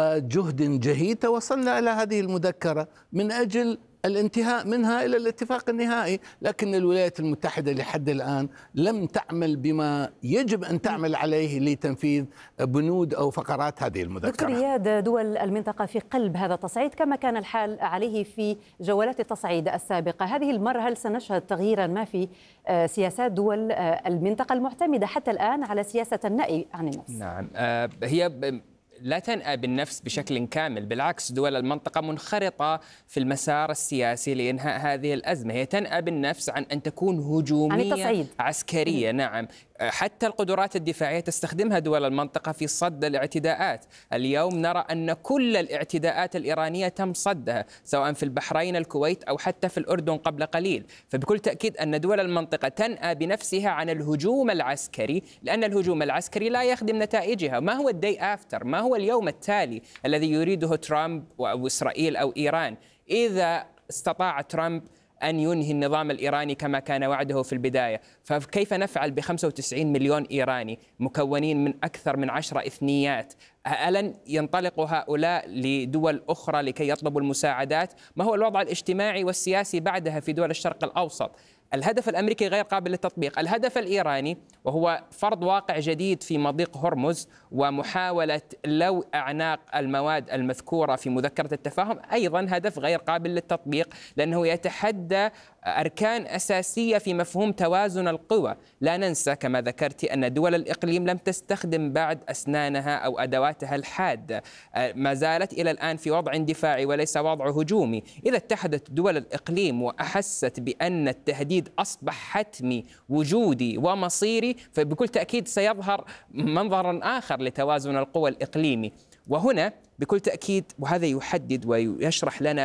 وجهد جهيد توصلنا إلى هذه المذكرة من أجل الانتهاء منها إلى الاتفاق النهائي، لكن الولايات المتحدة لحد الآن لم تعمل بما يجب أن تعمل عليه لتنفيذ بنود أو فقرات هذه المذكرة. دكتور إياد، دول المنطقة في قلب هذا التصعيد كما كان الحال عليه في جولات التصعيد السابقة. هذه المرة هل سنشهد تغييرا ما في سياسات دول المنطقة المعتمدة حتى الآن على سياسة النأي عن النفس؟ نعم، هي لا تنأى بالنفس بشكل كامل، بالعكس دول المنطقة منخرطة في المسار السياسي لإنهاء هذه الأزمة. هي تنأى بالنفس عن أن تكون هجومية عسكرية. نعم، حتى القدرات الدفاعية تستخدمها دول المنطقة في صد الاعتداءات. اليوم نرى أن كل الاعتداءات الإيرانية تم صدها، سواء في البحرين، الكويت، أو حتى في الأردن قبل قليل. فبكل تأكيد أن دول المنطقة تنأى بنفسها عن الهجوم العسكري، لأن الهجوم العسكري لا يخدم نتائجها. ما هو الداي آفتر؟ ما هو اليوم التالي الذي يريده ترامب أو إسرائيل أو إيران؟ إذا استطاع ترامب أن ينهي النظام الإيراني كما كان وعده في البداية، فكيف نفعل ب خمسة وتسعين مليون إيراني مكونين من أكثر من عشر إثنيات؟ ألن ينطلق هؤلاء لدول أخرى لكي يطلبوا المساعدات؟ ما هو الوضع الاجتماعي والسياسي بعدها في دول الشرق الأوسط؟ الهدف الأمريكي غير قابل للتطبيق. الهدف الإيراني وهو فرض واقع جديد في مضيق هرمز ومحاولة لو أعناق المواد المذكورة في مذكرة التفاهم أيضا هدف غير قابل للتطبيق، لأنه يتحدى أركان أساسية في مفهوم توازن القوى. لا ننسى كما ذكرت أن دول الإقليم لم تستخدم بعد أسنانها أو أدواتها الحادة، ما زالت إلى الآن في وضع دفاعي وليس وضع هجومي. إذا اتحدت دول الإقليم وأحست بأن التهديد أصبح حتمي وجودي ومصيري، فبكل تأكيد سيظهر منظر آخر لتوازن القوى الإقليمي. وهنا بكل تأكيد، وهذا يحدد ويشرح لنا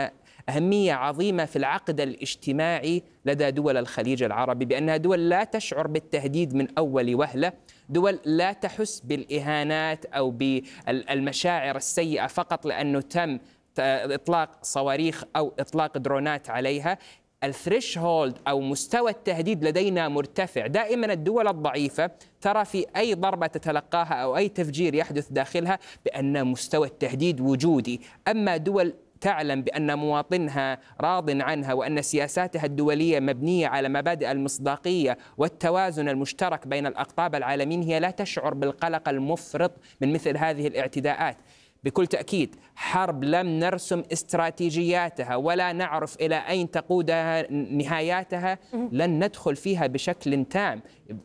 أهمية عظيمة في العقد الاجتماعي لدى دول الخليج العربي، بأنها دول لا تشعر بالتهديد من أول وهلة، دول لا تحس بالإهانات أو بالمشاعر السيئة فقط لأنه تم إطلاق صواريخ أو إطلاق درونات عليها. الثريشهولد أو مستوى التهديد لدينا مرتفع. دائما الدول الضعيفة ترى في أي ضربة تتلقاها أو أي تفجير يحدث داخلها بأن مستوى التهديد وجودي، أما دول تعلم بأن مواطنها راض عنها وأن سياساتها الدولية مبنية على مبادئ المصداقية والتوازن المشترك بين الأقطاب العالمين، هي لا تشعر بالقلق المفرط من مثل هذه الاعتداءات. بكل تأكيد حرب لم نرسم استراتيجياتها ولا نعرف إلى أين تقودها نهاياتها لن ندخل فيها بشكل تام.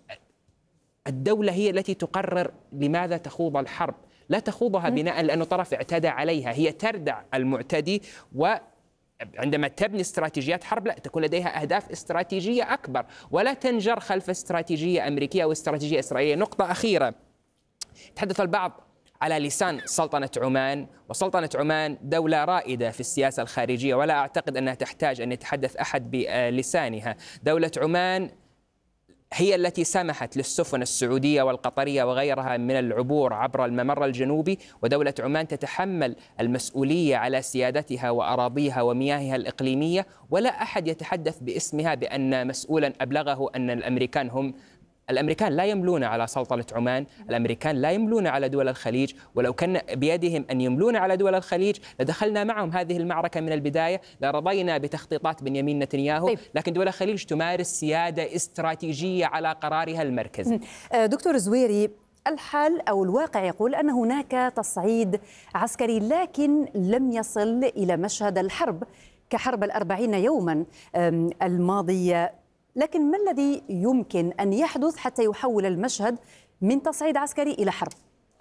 الدولة هي التي تقرر لماذا تخوض الحرب، لا تخوضها بناء لأنه طرف اعتدى عليها، هي تردع المعتدي. وعندما تبني استراتيجيات حرب لا تكون لديها أهداف استراتيجية أكبر ولا تنجر خلف استراتيجية أمريكية أو استراتيجية إسرائيلية. نقطة أخيرة، تحدث البعض على لسان سلطنة عمان، وسلطنة عمان دولة رائدة في السياسة الخارجية ولا أعتقد أنها تحتاج أن يتحدث أحد بلسانها. دولة عمان هي التي سمحت للسفن السعودية والقطرية وغيرها من العبور عبر الممر الجنوبي، ودولة عمان تتحمل المسؤولية على سيادتها وأراضيها ومياهها الإقليمية، ولا أحد يتحدث باسمها بأن مسؤولا أبلغه أن الأمريكان هم الأمريكان لا يملون على سلطنة عمان، الأمريكان لا يملون على دول الخليج، ولو كان بيدهم أن يملون على دول الخليج لدخلنا معهم هذه المعركة من البداية، لرضينا بتخطيطات بنيامين نتنياهو. لكن دول الخليج تمارس سيادة استراتيجية على قرارها المركزي. دكتور زويري، الحال أو الواقع يقول أن هناك تصعيد عسكري لكن لم يصل إلى مشهد الحرب كحرب الأربعين يوما الماضية، لكن ما الذي يمكن أن يحدث حتى يحول المشهد من تصعيد عسكري إلى حرب؟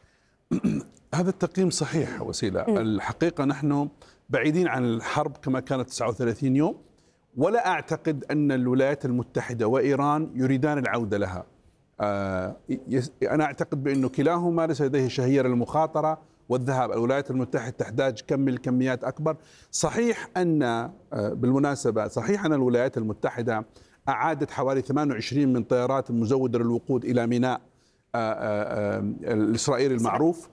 هذا التقييم صحيح وسيلة. الحقيقة نحن بعيدين عن الحرب كما كانت تسعة وثلاثين يوم، ولا أعتقد أن الولايات المتحدة وإيران يريدان العودة لها. أنا أعتقد بأنه كلاهما ليس لديه شهية للمخاطرة والذهاب. الولايات المتحدة تحتاج كم من الكميات أكبر. صحيح أن بالمناسبة صحيح أن الولايات المتحدة أعادت حوالي ثمانية وعشرين من طيارات المزودة للوقود إلى ميناء الإسرائيلي المعروف،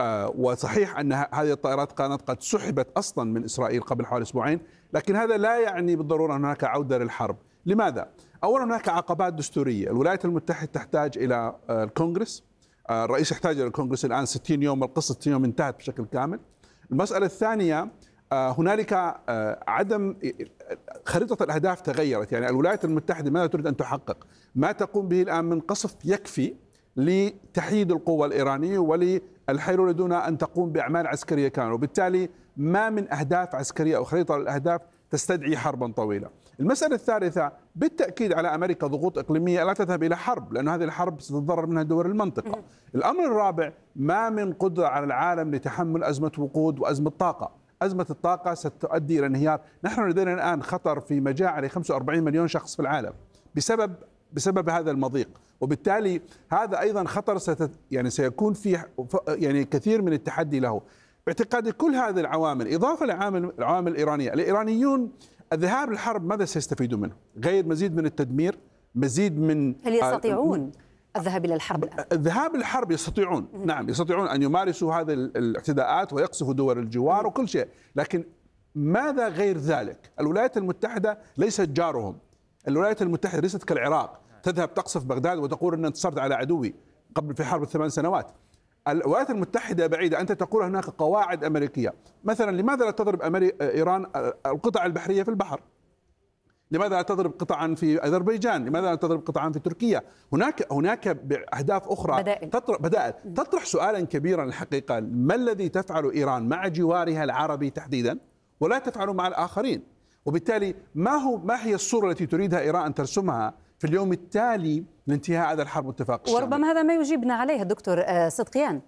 وصحيح أن هذه الطائرات كانت قد سحبت أصلا من إسرائيل قبل حوالي أسبوعين، لكن هذا لا يعني بالضرورة أن هناك عودة للحرب. لماذا؟ أولا هناك عقبات دستورية. الولايات المتحدة تحتاج إلى الكونغرس، الرئيس يحتاج إلى الكونغرس الآن ستين يوم، القصة ستين يوم انتهت بشكل كامل. المسألة الثانية، هنالك عدم خريطة الأهداف تغيرت. يعني الولايات المتحدة ماذا تريد أن تحقق؟ ما تقوم به الآن من قصف يكفي لتحييد القوة الإيرانية وللحيل يريدون أن تقوم بأعمال عسكرية كاملة، وبالتالي ما من أهداف عسكرية أو خريطة للأهداف تستدعي حربا طويلة. المسألة الثالثة، بالتأكيد على أمريكا ضغوط إقليمية لا تذهب إلى حرب، لأن هذه الحرب ستتضرر منها دول المنطقة. الأمر الرابع، ما من قدرة على العالم لتحمل أزمة وقود وأزمة طاقة. أزمة الطاقة ستؤدي إلى انهيار. نحن لدينا الآن خطر في مجاعة ل خمسة وأربعين مليون شخص في العالم بسبب بسبب هذا المضيق، وبالتالي هذا أيضا خطر ست يعني سيكون فيه يعني كثير من التحدي له. باعتقادي كل هذه العوامل إضافة لعامل العوامل الإيرانية، الإيرانيون الذهاب للحرب ماذا سيستفيدوا منه؟ غير مزيد من التدمير، مزيد من هل يستطيعون الذهاب إلى الحرب الآن؟ الذهاب للحرب يستطيعون، نعم يستطيعون أن يمارسوا هذه الاعتداءات ويقصفوا دول الجوار وكل شيء، لكن ماذا غير ذلك؟ الولايات المتحدة ليست جارهم. الولايات المتحدة ليست كالعراق تذهب تقصف بغداد وتقول أن انتصرت على عدوي قبل في حرب الثمان سنوات. الولايات المتحدة بعيدة. أنت تقول هناك قواعد أمريكية، مثلا لماذا لا تضرب إيران القطع البحرية في البحر؟ لماذا لا تضرب قطعا في أذربيجان؟ لماذا لا تضرب قطعا في تركيا؟ هناك هناك أهداف أخرى بدائل. تطرح بدائل تطرح سؤالا كبيرا الحقيقة، ما الذي تفعل إيران مع جوارها العربي تحديدا ولا تفعله مع الآخرين؟ وبالتالي ما هو ما هي الصورة التي تريدها إيران أن ترسمها في اليوم التالي لانتهاء هذا الحرب واتفاق الشامل؟ وربما هذا ما يجيبنا عليه الدكتور صدقيان.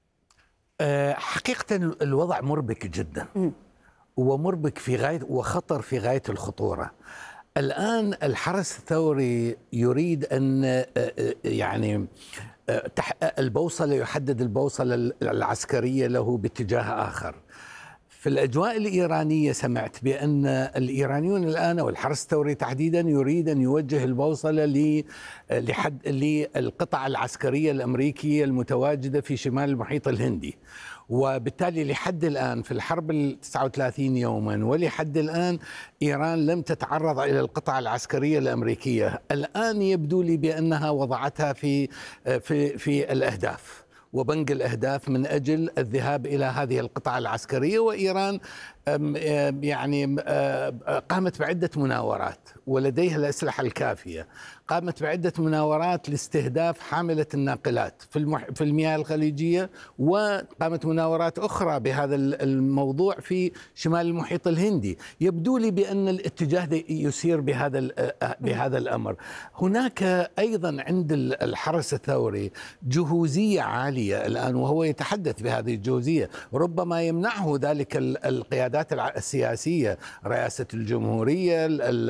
حقيقة الوضع مربك جدا، ومربك في غاية وخطر في غاية الخطورة. الآن الحرس الثوري يريد أن يعني البوصلة يحدد البوصلة العسكرية له باتجاه آخر. في الأجواء الإيرانية سمعت بأن الإيرانيون الآن والحرس الثوري تحديدا يريد أن يوجه البوصلة لحد للقطع العسكرية الأمريكية المتواجدة في شمال المحيط الهندي، وبالتالي لحد الآن في الحرب التسعة وثلاثين يوما ولحد الآن إيران لم تتعرض إلى القطع العسكرية الأمريكية. الآن يبدو لي بأنها وضعتها في في في الأهداف وبنك الأهداف من أجل الذهاب إلى هذه القطع العسكرية. وإيران يعني قامت بعدة مناورات ولديها الأسلحة الكافية، قامت بعدة مناورات لاستهداف حاملة الناقلات في المح... في المياه الخليجية، وقامت مناورات أخرى بهذا الموضوع في شمال المحيط الهندي. يبدو لي بأن الاتجاه يسير بهذا بهذا الأمر. هناك أيضا عند الحرس الثوري جهوزية عالية الآن، وهو يتحدث بهذه الجهوزية، ربما يمنعه ذلك القيادات السياسية، رئاسة الجمهورية،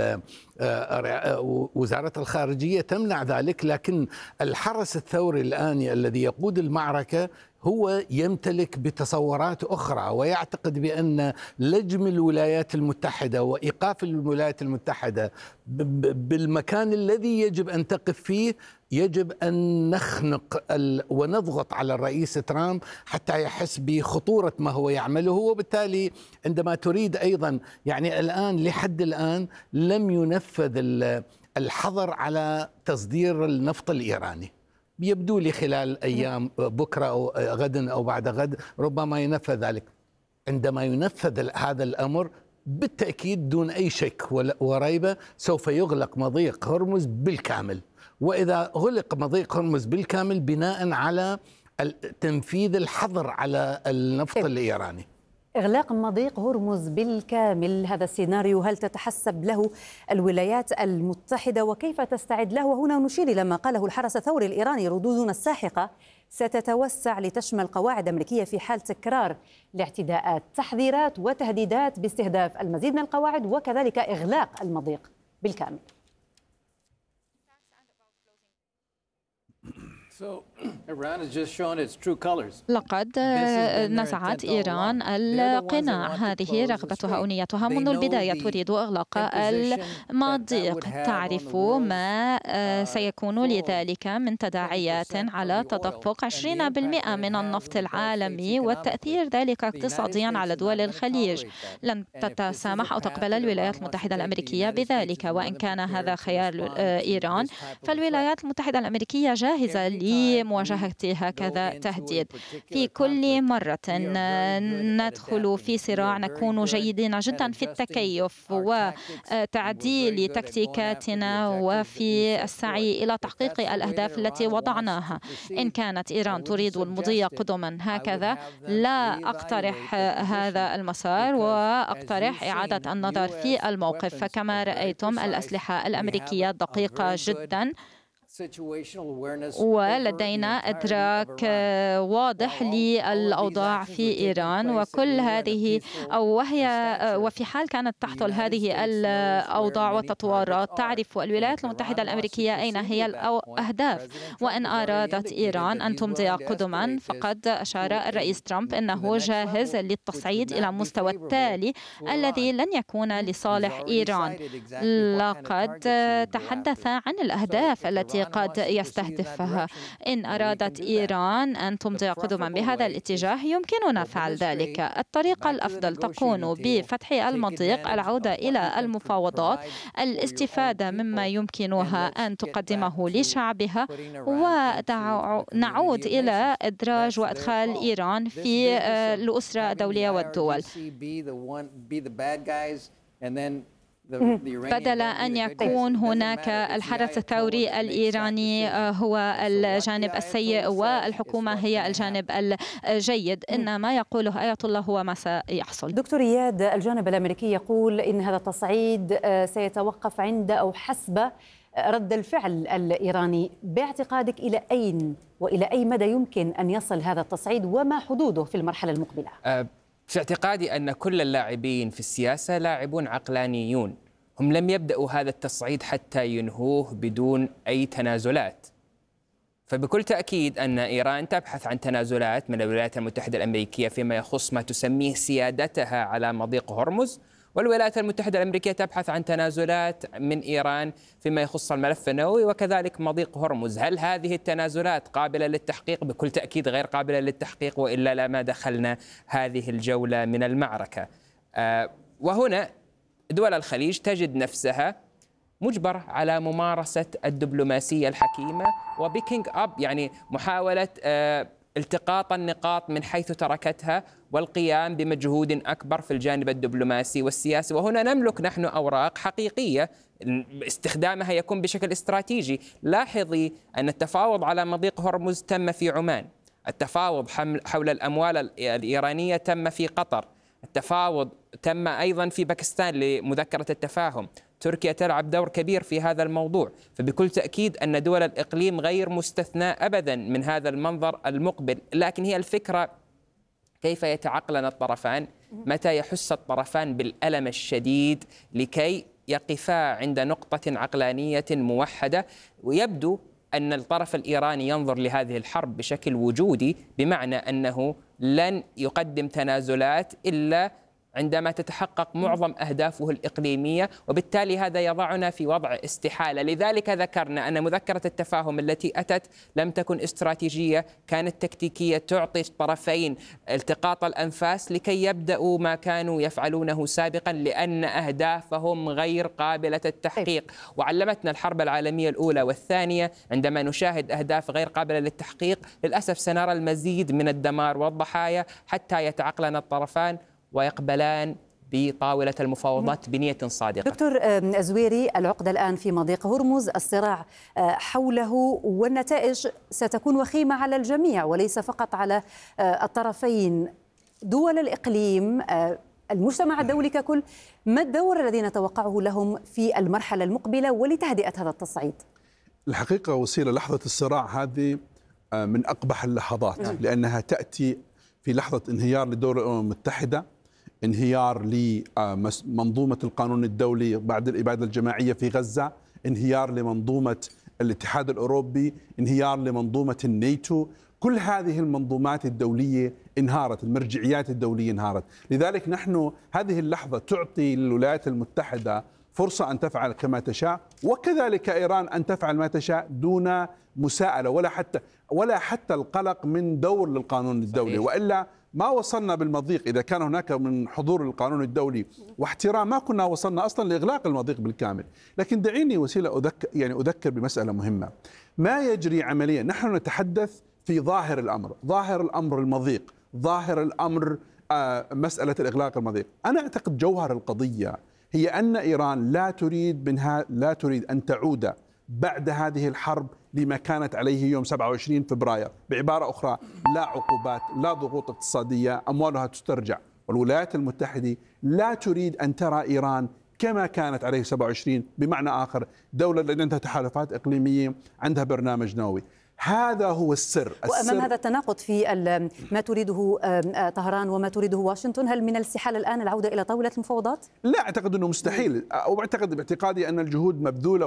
وزارة الخارجية تمنع ذلك، لكن الحرس الثوري الآن الذي يقود المعركة هو يمتلك بتصورات أخرى، ويعتقد بأن لجم الولايات المتحدة وإيقاف الولايات المتحدة بالمكان الذي يجب أن تقف فيه يجب أن نخنق ونضغط على الرئيس ترامب حتى يحس بخطورة ما هو يعمله. وبالتالي عندما تريد أيضا يعني الآن لحد الآن لم ينفذ الحظر على تصدير النفط الإيراني. يبدو لي خلال أيام بكرة أو غدا أو بعد غد ربما ينفذ ذلك. عندما ينفذ هذا الأمر بالتأكيد دون أي شك وريبة سوف يغلق مضيق هرمز بالكامل. وإذا غلق مضيق هرمز بالكامل بناء على تنفيذ الحظر على النفط الإيراني. إغلاق مضيق هرمز بالكامل، هذا السيناريو هل تتحسب له الولايات المتحدة وكيف تستعد له؟ وهنا نشير إلى ما قاله الحرس الثوري الإيراني: ردودنا الساحقة ستتوسع لتشمل قواعد أمريكية في حال تكرار الاعتداءات، تحذيرات وتهديدات باستهداف المزيد من القواعد وكذلك إغلاق المضيق بالكامل. لقد نزعت إيران القناع، هذه رغبتها أو نيتها منذ البداية، تريد إغلاق المضيق. تعرف ما سيكون لذلك من تداعيات على تدفق عشرين بالمئة من النفط العالمي والتأثير ذلك اقتصاديا على دول الخليج. لن تتسامح أو تقبل الولايات المتحدة الأمريكية بذلك، وإن كان هذا خيار إيران فالولايات المتحدة الأمريكية جاهزة لمواجهة هكذا تهديد. في كل مرة ندخل في صراع نكون جيدين جدا في التكيف وتعديل تكتيكاتنا وفي السعي إلى تحقيق الأهداف التي وضعناها. إن كانت إيران تريد المضي قدما هكذا لا أقترح هذا المسار، وأقترح إعادة النظر في الموقف. فكما رأيتم الأسلحة الأمريكية دقيقة جدا، ولدينا إدراك واضح للأوضاع في إيران، وكل هذه أو وهي وفي حال كانت تحصل هذه الأوضاع والتطورات تعرف الولايات المتحدة الأمريكية أين هي الأهداف. وإن أرادت إيران أن تمضي قدما فقد أشار الرئيس ترامب أنه جاهز للتصعيد إلى المستوى التالي الذي لن يكون لصالح إيران. لقد تحدث عن الأهداف التي قد يستهدفها. إن أرادت إيران أن تمضي قدما بهذا الاتجاه يمكننا فعل ذلك. الطريقة الأفضل تكون بفتح المضيق، العودة إلى المفاوضات، الاستفادة مما يمكنها أن تقدمه لشعبها، ونعود إلى إدراج وإدخال إيران في الأسرة الدولية والدول، بدل أن يكون هناك الحرس الثوري الإيراني هو الجانب السيء والحكومة هي الجانب الجيد. إن ما يقوله آية الله هو ما سيحصل. دكتور إياد، الجانب الأمريكي يقول إن هذا التصعيد سيتوقف عند أو حسب رد الفعل الإيراني. باعتقادك إلى أين وإلى أي مدى يمكن أن يصل هذا التصعيد وما حدوده في المرحلة المقبلة؟ أه في اعتقادي أن كل اللاعبين في السياسة لاعبون عقلانيون، هم لم يبدأوا هذا التصعيد حتى ينهوه بدون أي تنازلات. فبكل تأكيد أن إيران تبحث عن تنازلات من الولايات المتحدة الأمريكية فيما يخص ما تسميه سيادتها على مضيق هرمز، والولايات المتحدة الأمريكية تبحث عن تنازلات من إيران فيما يخص الملف النووي وكذلك مضيق هرمز. هل هذه التنازلات قابلة للتحقيق؟ بكل تأكيد غير قابلة للتحقيق، وإلا لما دخلنا هذه الجولة من المعركة. آه وهنا دول الخليج تجد نفسها مجبرة على ممارسة الدبلوماسية الحكيمة وبيكينج أب، يعني محاولة آه التقاط النقاط من حيث تركتها والقيام بمجهود أكبر في الجانب الدبلوماسي والسياسي. وهنا نملك نحن أوراق حقيقية استخدامها يكون بشكل استراتيجي. لاحظي أن التفاوض على مضيق هرمز تم في عمان، التفاوض حول الأموال الإيرانية تم في قطر، التفاوض تم أيضا في باكستان لمذكرة التفاهم. تركيا تلعب دور كبير في هذا الموضوع، فبكل تأكيد أن دول الإقليم غير مستثناة أبدا من هذا المنظر المقبل. لكن هي الفكرة كيف يتعقلن الطرفان، متى يحس الطرفان بالألم الشديد لكي يقفا عند نقطة عقلانية موحدة. ويبدو أن الطرف الإيراني ينظر لهذه الحرب بشكل وجودي، بمعنى أنه لن يقدم تنازلات إلا عندما تتحقق معظم أهدافه الإقليمية، وبالتالي هذا يضعنا في وضع استحالة. لذلك ذكرنا أن مذكرة التفاهم التي أتت لم تكن استراتيجية، كانت تكتيكية تعطي الطرفين التقاط الأنفاس لكي يبدأوا ما كانوا يفعلونه سابقا، لأن أهدافهم غير قابلة التحقيق. وعلمتنا الحرب العالمية الأولى والثانية عندما نشاهد أهداف غير قابلة للتحقيق للأسف سنرى المزيد من الدمار والضحايا حتى يتعقلن الطرفان ويقبلان بطاولة المفاوضات بنية صادقة. دكتور زويري، العقدة الآن في مضيق هرمز، الصراع حوله والنتائج ستكون وخيمة على الجميع وليس فقط على الطرفين. دول الإقليم، المجتمع الدولي ككل، ما الدور الذي نتوقعه لهم في المرحلة المقبلة ولتهدئة هذا التصعيد؟ الحقيقة وسيلة لحظة الصراع هذه من أقبح اللحظات، لأنها تأتي في لحظة انهيار لدول الأمم المتحدة، انهيار لمنظومة القانون الدولي بعد الإبادة الجماعية في غزة، انهيار لمنظومة الاتحاد الأوروبي، انهيار لمنظومة الناتو. كل هذه المنظومات الدولية انهارت، المرجعيات الدولية انهارت. لذلك نحن هذه اللحظة تعطي للولايات المتحدة فرصة أن تفعل كما تشاء، وكذلك إيران أن تفعل ما تشاء دون مساءلة ولا حتى ولا حتى القلق من دور للقانون الدولي. وإلا ما وصلنا بالمضيق. إذا كان هناك من حضور القانون الدولي واحترام ما كنا وصلنا أصلا لإغلاق المضيق بالكامل. لكن دعيني وسيلة أذكر يعني أذكر بمسألة مهمة. ما يجري عمليا، نحن نتحدث في ظاهر الأمر، ظاهر الأمر المضيق، ظاهر الأمر آه مسألة الإغلاق المضيق. أنا أعتقد جوهر القضية هي أن إيران لا تريد منها لا تريد أن تعود بعد هذه الحرب لما كانت عليه يوم سبعة وعشرين فبراير. بعبارة أخرى، لا عقوبات، لا ضغوط اقتصادية، أموالها تسترجع. والولايات المتحدة لا تريد أن ترى إيران كما كانت عليه سبعة وعشرين، بمعنى آخر دولة التي عندها تحالفات إقليمية، عندها برنامج نووي. هذا هو السر. وأمام هذا التناقض في ما تريده طهران وما تريده واشنطن، هل من الاستحالة الآن العودة إلى طاولة المفاوضات؟ لا أعتقد أنه مستحيل، أو أعتقد باعتقادي أن الجهود مبذولة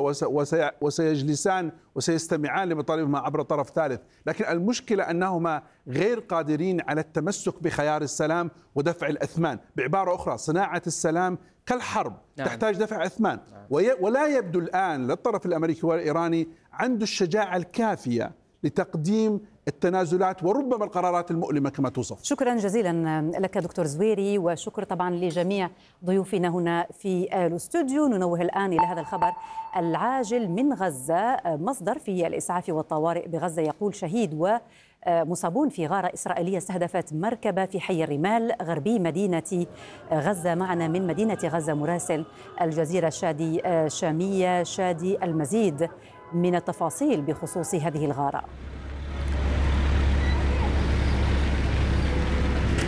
وسيجلسان وسيستمعان لمطالبهما عبر طرف ثالث. لكن المشكلة أنهما غير قادرين على التمسك بخيار السلام ودفع الأثمان. بعبارة أخرى، صناعة السلام كالحرب نعم. تحتاج دفع أثمان نعم. ولا يبدو الآن للطرف الأمريكي والإيراني عنده الشجاعة الكافية لتقديم التنازلات وربما القرارات المؤلمة كما توصف. شكرا جزيلا لك دكتور زويري، وشكر طبعا لجميع ضيوفنا هنا في الاستوديو. ننوه الآن إلى هذا الخبر العاجل من غزة. مصدر في الإسعاف والطوارئ بغزة يقول شهيد ومصابون في غارة إسرائيلية استهدفت مركبة في حي الرمال غربي مدينة غزة. معنا من مدينة غزة مراسل الجزيرة شادي شامية. شادي، المزيد من التفاصيل بخصوص هذه الغارة.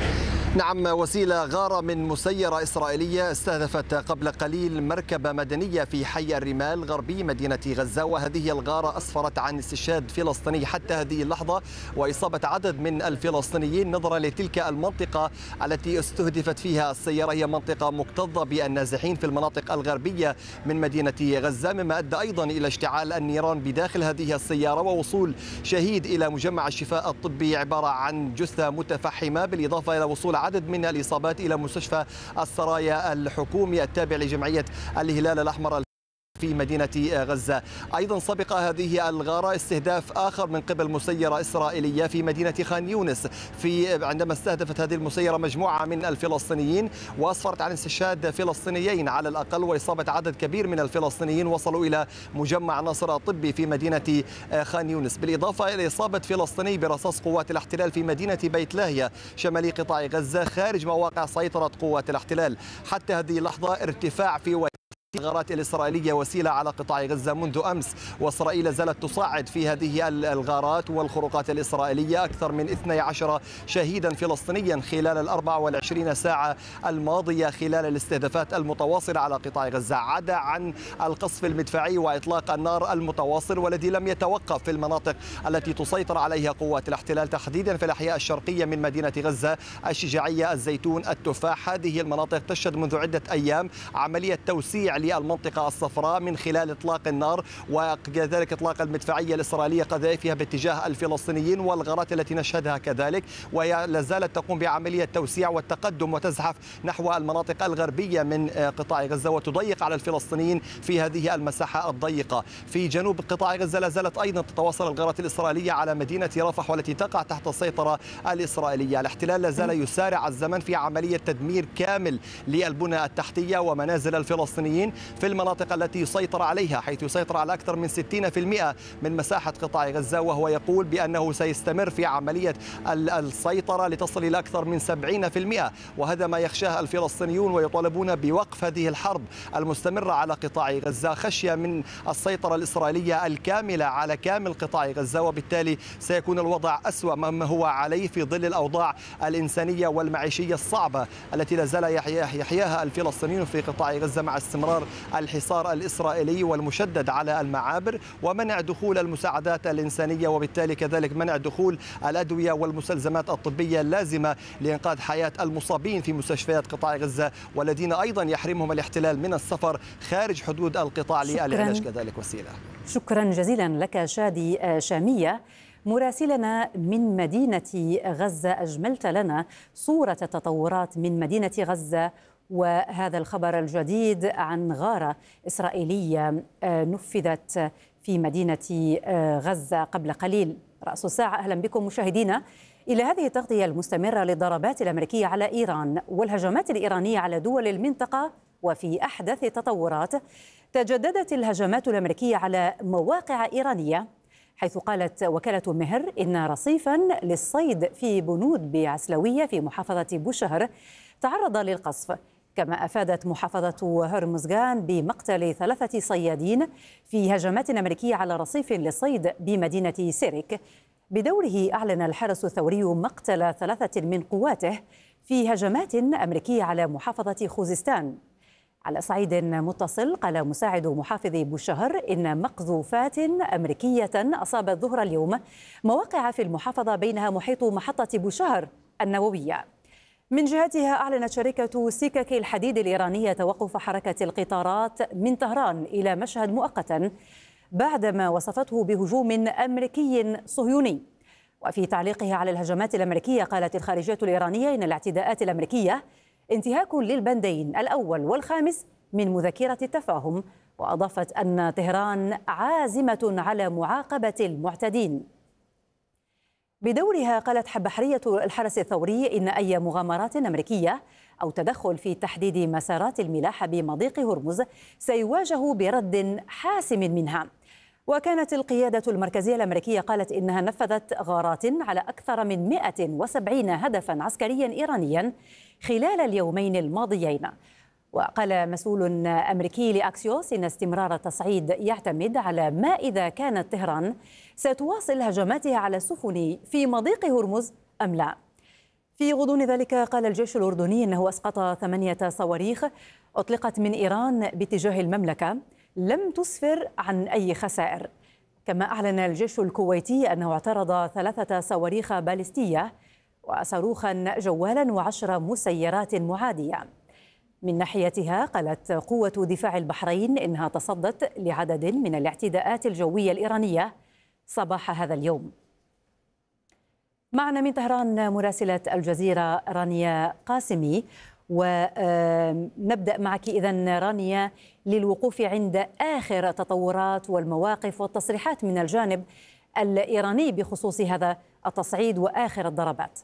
نعم، وسيلة غارة من مسيرة إسرائيلية استهدفت قبل قليل مركبة مدنية في حي الرمال غربي مدينة غزة، وهذه الغارة أسفرت عن استشهاد فلسطيني حتى هذه اللحظة وإصابة عدد من الفلسطينيين نظرا لتلك المنطقة التي استهدفت فيها السيارة. هي منطقة مكتظة بالنازحين في المناطق الغربية من مدينة غزة، مما أدى أيضا إلى اشتعال النيران بداخل هذه السيارة ووصول شهيد إلى مجمع الشفاء الطبي عبارة عن جثة متفحمة، بالإضافة إلى وصول عدد من الإصابات إلى مستشفى السرايا الحكومي التابع لجمعية الهلال الأحمر في مدينة غزة. أيضا سبق هذه الغارة استهداف آخر من قبل مسيرة إسرائيلية في مدينة خان يونس، في عندما استهدفت هذه المسيرة مجموعة من الفلسطينيين وأسفرت عن استشهاد فلسطينيين على الأقل وإصابة عدد كبير من الفلسطينيين وصلوا إلى مجمع ناصر الطبي في مدينة خان يونس، بالإضافة إلى إصابة فلسطيني برصاص قوات الاحتلال في مدينة بيت لاهيا شمالي قطاع غزة خارج مواقع سيطرة قوات الاحتلال. حتى هذه اللحظة ارتفاع في الغارات الإسرائيلية وسيلة على قطاع غزة منذ أمس، وإسرائيل زالت تصعد في هذه الغارات والخروقات الإسرائيلية. أكثر من اثني عشر شهيدا فلسطينيا خلال الأربع والعشرين ساعة الماضية خلال الاستهدافات المتواصلة على قطاع غزة، عدا عن القصف المدفعي وإطلاق النار المتواصل والذي لم يتوقف في المناطق التي تسيطر عليها قوات الاحتلال، تحديدا في الأحياء الشرقية من مدينة غزة، الشجاعية، الزيتون، التفاح. هذه المناطق تشهد منذ عدة أيام عملية توسيع للمنطقة الصفراء من خلال إطلاق النار وكذلك إطلاق المدفعية الإسرائيلية قذائفها باتجاه الفلسطينيين، والغارات التي نشهدها كذلك، وهي لا زالت تقوم بعملية توسيع والتقدم وتزحف نحو المناطق الغربية من قطاع غزة وتضيق على الفلسطينيين في هذه المساحة الضيقة. في جنوب قطاع غزة لا زالت أيضا تتواصل الغارات الإسرائيلية على مدينة رفح والتي تقع تحت السيطرة الإسرائيلية. الاحتلال لا زال يسارع الزمن في عملية تدمير كامل للبنى التحتية ومنازل الفلسطينيين في المناطق التي يسيطر عليها، حيث يسيطر على أكثر من ستين بالمئة من مساحة قطاع غزة، وهو يقول بأنه سيستمر في عملية السيطرة لتصل إلى أكثر من سبعين بالمئة، وهذا ما يخشاه الفلسطينيون ويطالبون بوقف هذه الحرب المستمرة على قطاع غزة خشية من السيطرة الإسرائيلية الكاملة على كامل قطاع غزة، وبالتالي سيكون الوضع أسوأ مما هو عليه في ظل الأوضاع الإنسانية والمعيشية الصعبة التي لا زال يحياها الفلسطينيون في قطاع غزة مع استمرار الحصار الإسرائيلي والمشدد على المعابر ومنع دخول المساعدات الإنسانية، وبالتالي كذلك منع دخول الأدوية والمستلزمات الطبية اللازمة لإنقاذ حياة المصابين في مستشفيات قطاع غزة، والذين أيضا يحرمهم الاحتلال من السفر خارج حدود القطاع للعلاج كذلك. وسيلة، شكرا جزيلا لك شادي شامية مراسلنا من مدينة غزة. أجملت لنا صورة التطورات من مدينة غزة وهذا الخبر الجديد عن غارة إسرائيلية نفذت في مدينة غزة قبل قليل رأس الساعة. أهلا بكم مشاهدينا إلى هذه التغطية المستمرة للضربات الأمريكية على إيران والهجمات الإيرانية على دول المنطقة. وفي أحدث التطورات تجددت الهجمات الأمريكية على مواقع إيرانية، حيث قالت وكالة مهر إن رصيفا للصيد في بنود بعسلوية في محافظة بوشهر تعرض للقصف. كما أفادت محافظة هرمزغان بمقتل ثلاثة صيادين في هجمات أمريكية على رصيف للصيد بمدينة سيرك. بدوره أعلن الحرس الثوري مقتل ثلاثة من قواته في هجمات أمريكية على محافظة خوزستان. على صعيد متصل قال مساعد محافظ بوشهر إن مقذوفات أمريكية أصابت ظهر اليوم مواقع في المحافظة بينها محيط محطة بوشهر النووية. من جهتها أعلنت شركة سكك الحديد الإيرانية توقف حركة القطارات من طهران إلى مشهد مؤقتا بعدما وصفته بهجوم أمريكي صهيوني. وفي تعليقها على الهجمات الأمريكية قالت الخارجية الإيرانية إن الاعتداءات الأمريكية انتهاك للبندين الأول والخامس من مذكرة التفاهم، وأضافت أن طهران عازمة على معاقبة المعتدين. بدورها قالت بحرية الحرس الثوري إن أي مغامرات أمريكية أو تدخل في تحديد مسارات الملاحة بمضيق هرمز سيواجه برد حاسم منها. وكانت القيادة المركزية الأمريكية قالت إنها نفذت غارات على أكثر من مئة وسبعين هدفا عسكريا إيرانيا خلال اليومين الماضيين. وقال مسؤول أمريكي لأكسيوس إن استمرار التصعيد يعتمد على ما إذا كانت طهران ستواصل هجماتها على السفن في مضيق هرمز أم لا. في غضون ذلك قال الجيش الأردني أنه أسقط ثمانية صواريخ أطلقت من إيران باتجاه المملكة لم تسفر عن أي خسائر. كما أعلن الجيش الكويتي أنه اعترض ثلاثة صواريخ باليستية وصاروخا جوالا وعشر مسيرات معادية. من ناحيتها قالت قوة دفاع البحرين إنها تصدت لعدد من الاعتداءات الجوية الإيرانية صباح هذا اليوم. معنا من طهران مراسلة الجزيرة رانيا قاسمي، ونبدأ معك إذن رانيا للوقوف عند آخر تطورات والمواقف والتصريحات من الجانب الإيراني بخصوص هذا التصعيد وآخر الضربات.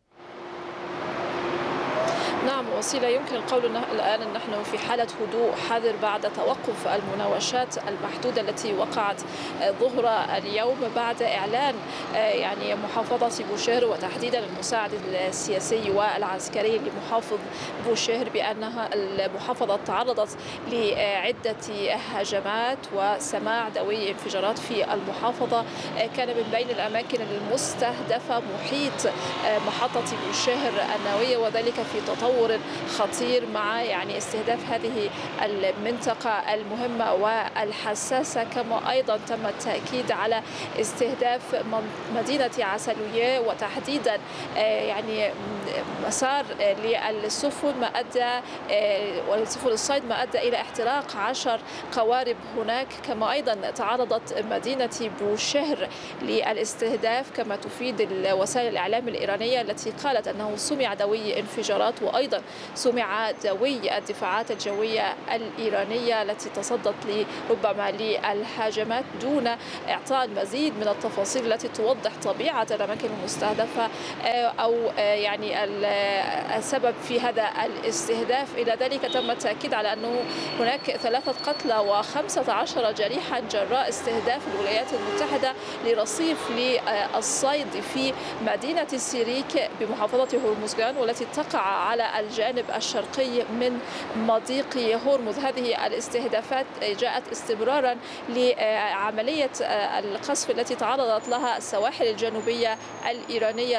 نعم وسيلة، يمكن القول الآن أن نحن في حالة هدوء حذر بعد توقف المناوشات المحدودة التي وقعت ظهر اليوم بعد إعلان يعني محافظة بوشهر وتحديدا المساعد السياسي والعسكري لمحافظ بوشهر بأنها المحافظة تعرضت لعدة هجمات وسماع دوي انفجارات في المحافظة. كان من بين الأماكن المستهدفة محيط محطة بوشهر النووية، وذلك في تطور خطير مع يعني استهداف هذه المنطقة المهمة والحساسة. كما أيضا تم التأكيد على استهداف مدينة عسلوية وتحديدا يعني مسار للسفن ما أدى والسفن الصيد ما أدى إلى احتراق عشر قوارب هناك. كما أيضا تعرضت مدينة بوشهر للاستهداف كما تفيد الوسائل الإعلام الإيرانية التي قالت أنه سمع دوي انفجارات وأيضا سمع دوي الدفاعات الجوية الإيرانية التي تصدت ربما للهجمات دون إعطاء المزيد من التفاصيل التي توضح طبيعة الأماكن المستهدفة أو يعني السبب في هذا الاستهداف. إلى ذلك تم التأكيد على أنه هناك ثلاثة قتلى وخمسة عشر جريحا جراء استهداف الولايات المتحدة لرصيف للصيد في مدينة سيريك بمحافظة هرمزغان والتي تقع على الجانب الشرقي من مضيق هرمز. هذه الاستهدافات جاءت استمرارا لعملية القصف التي تعرضت لها السواحل الجنوبية الإيرانية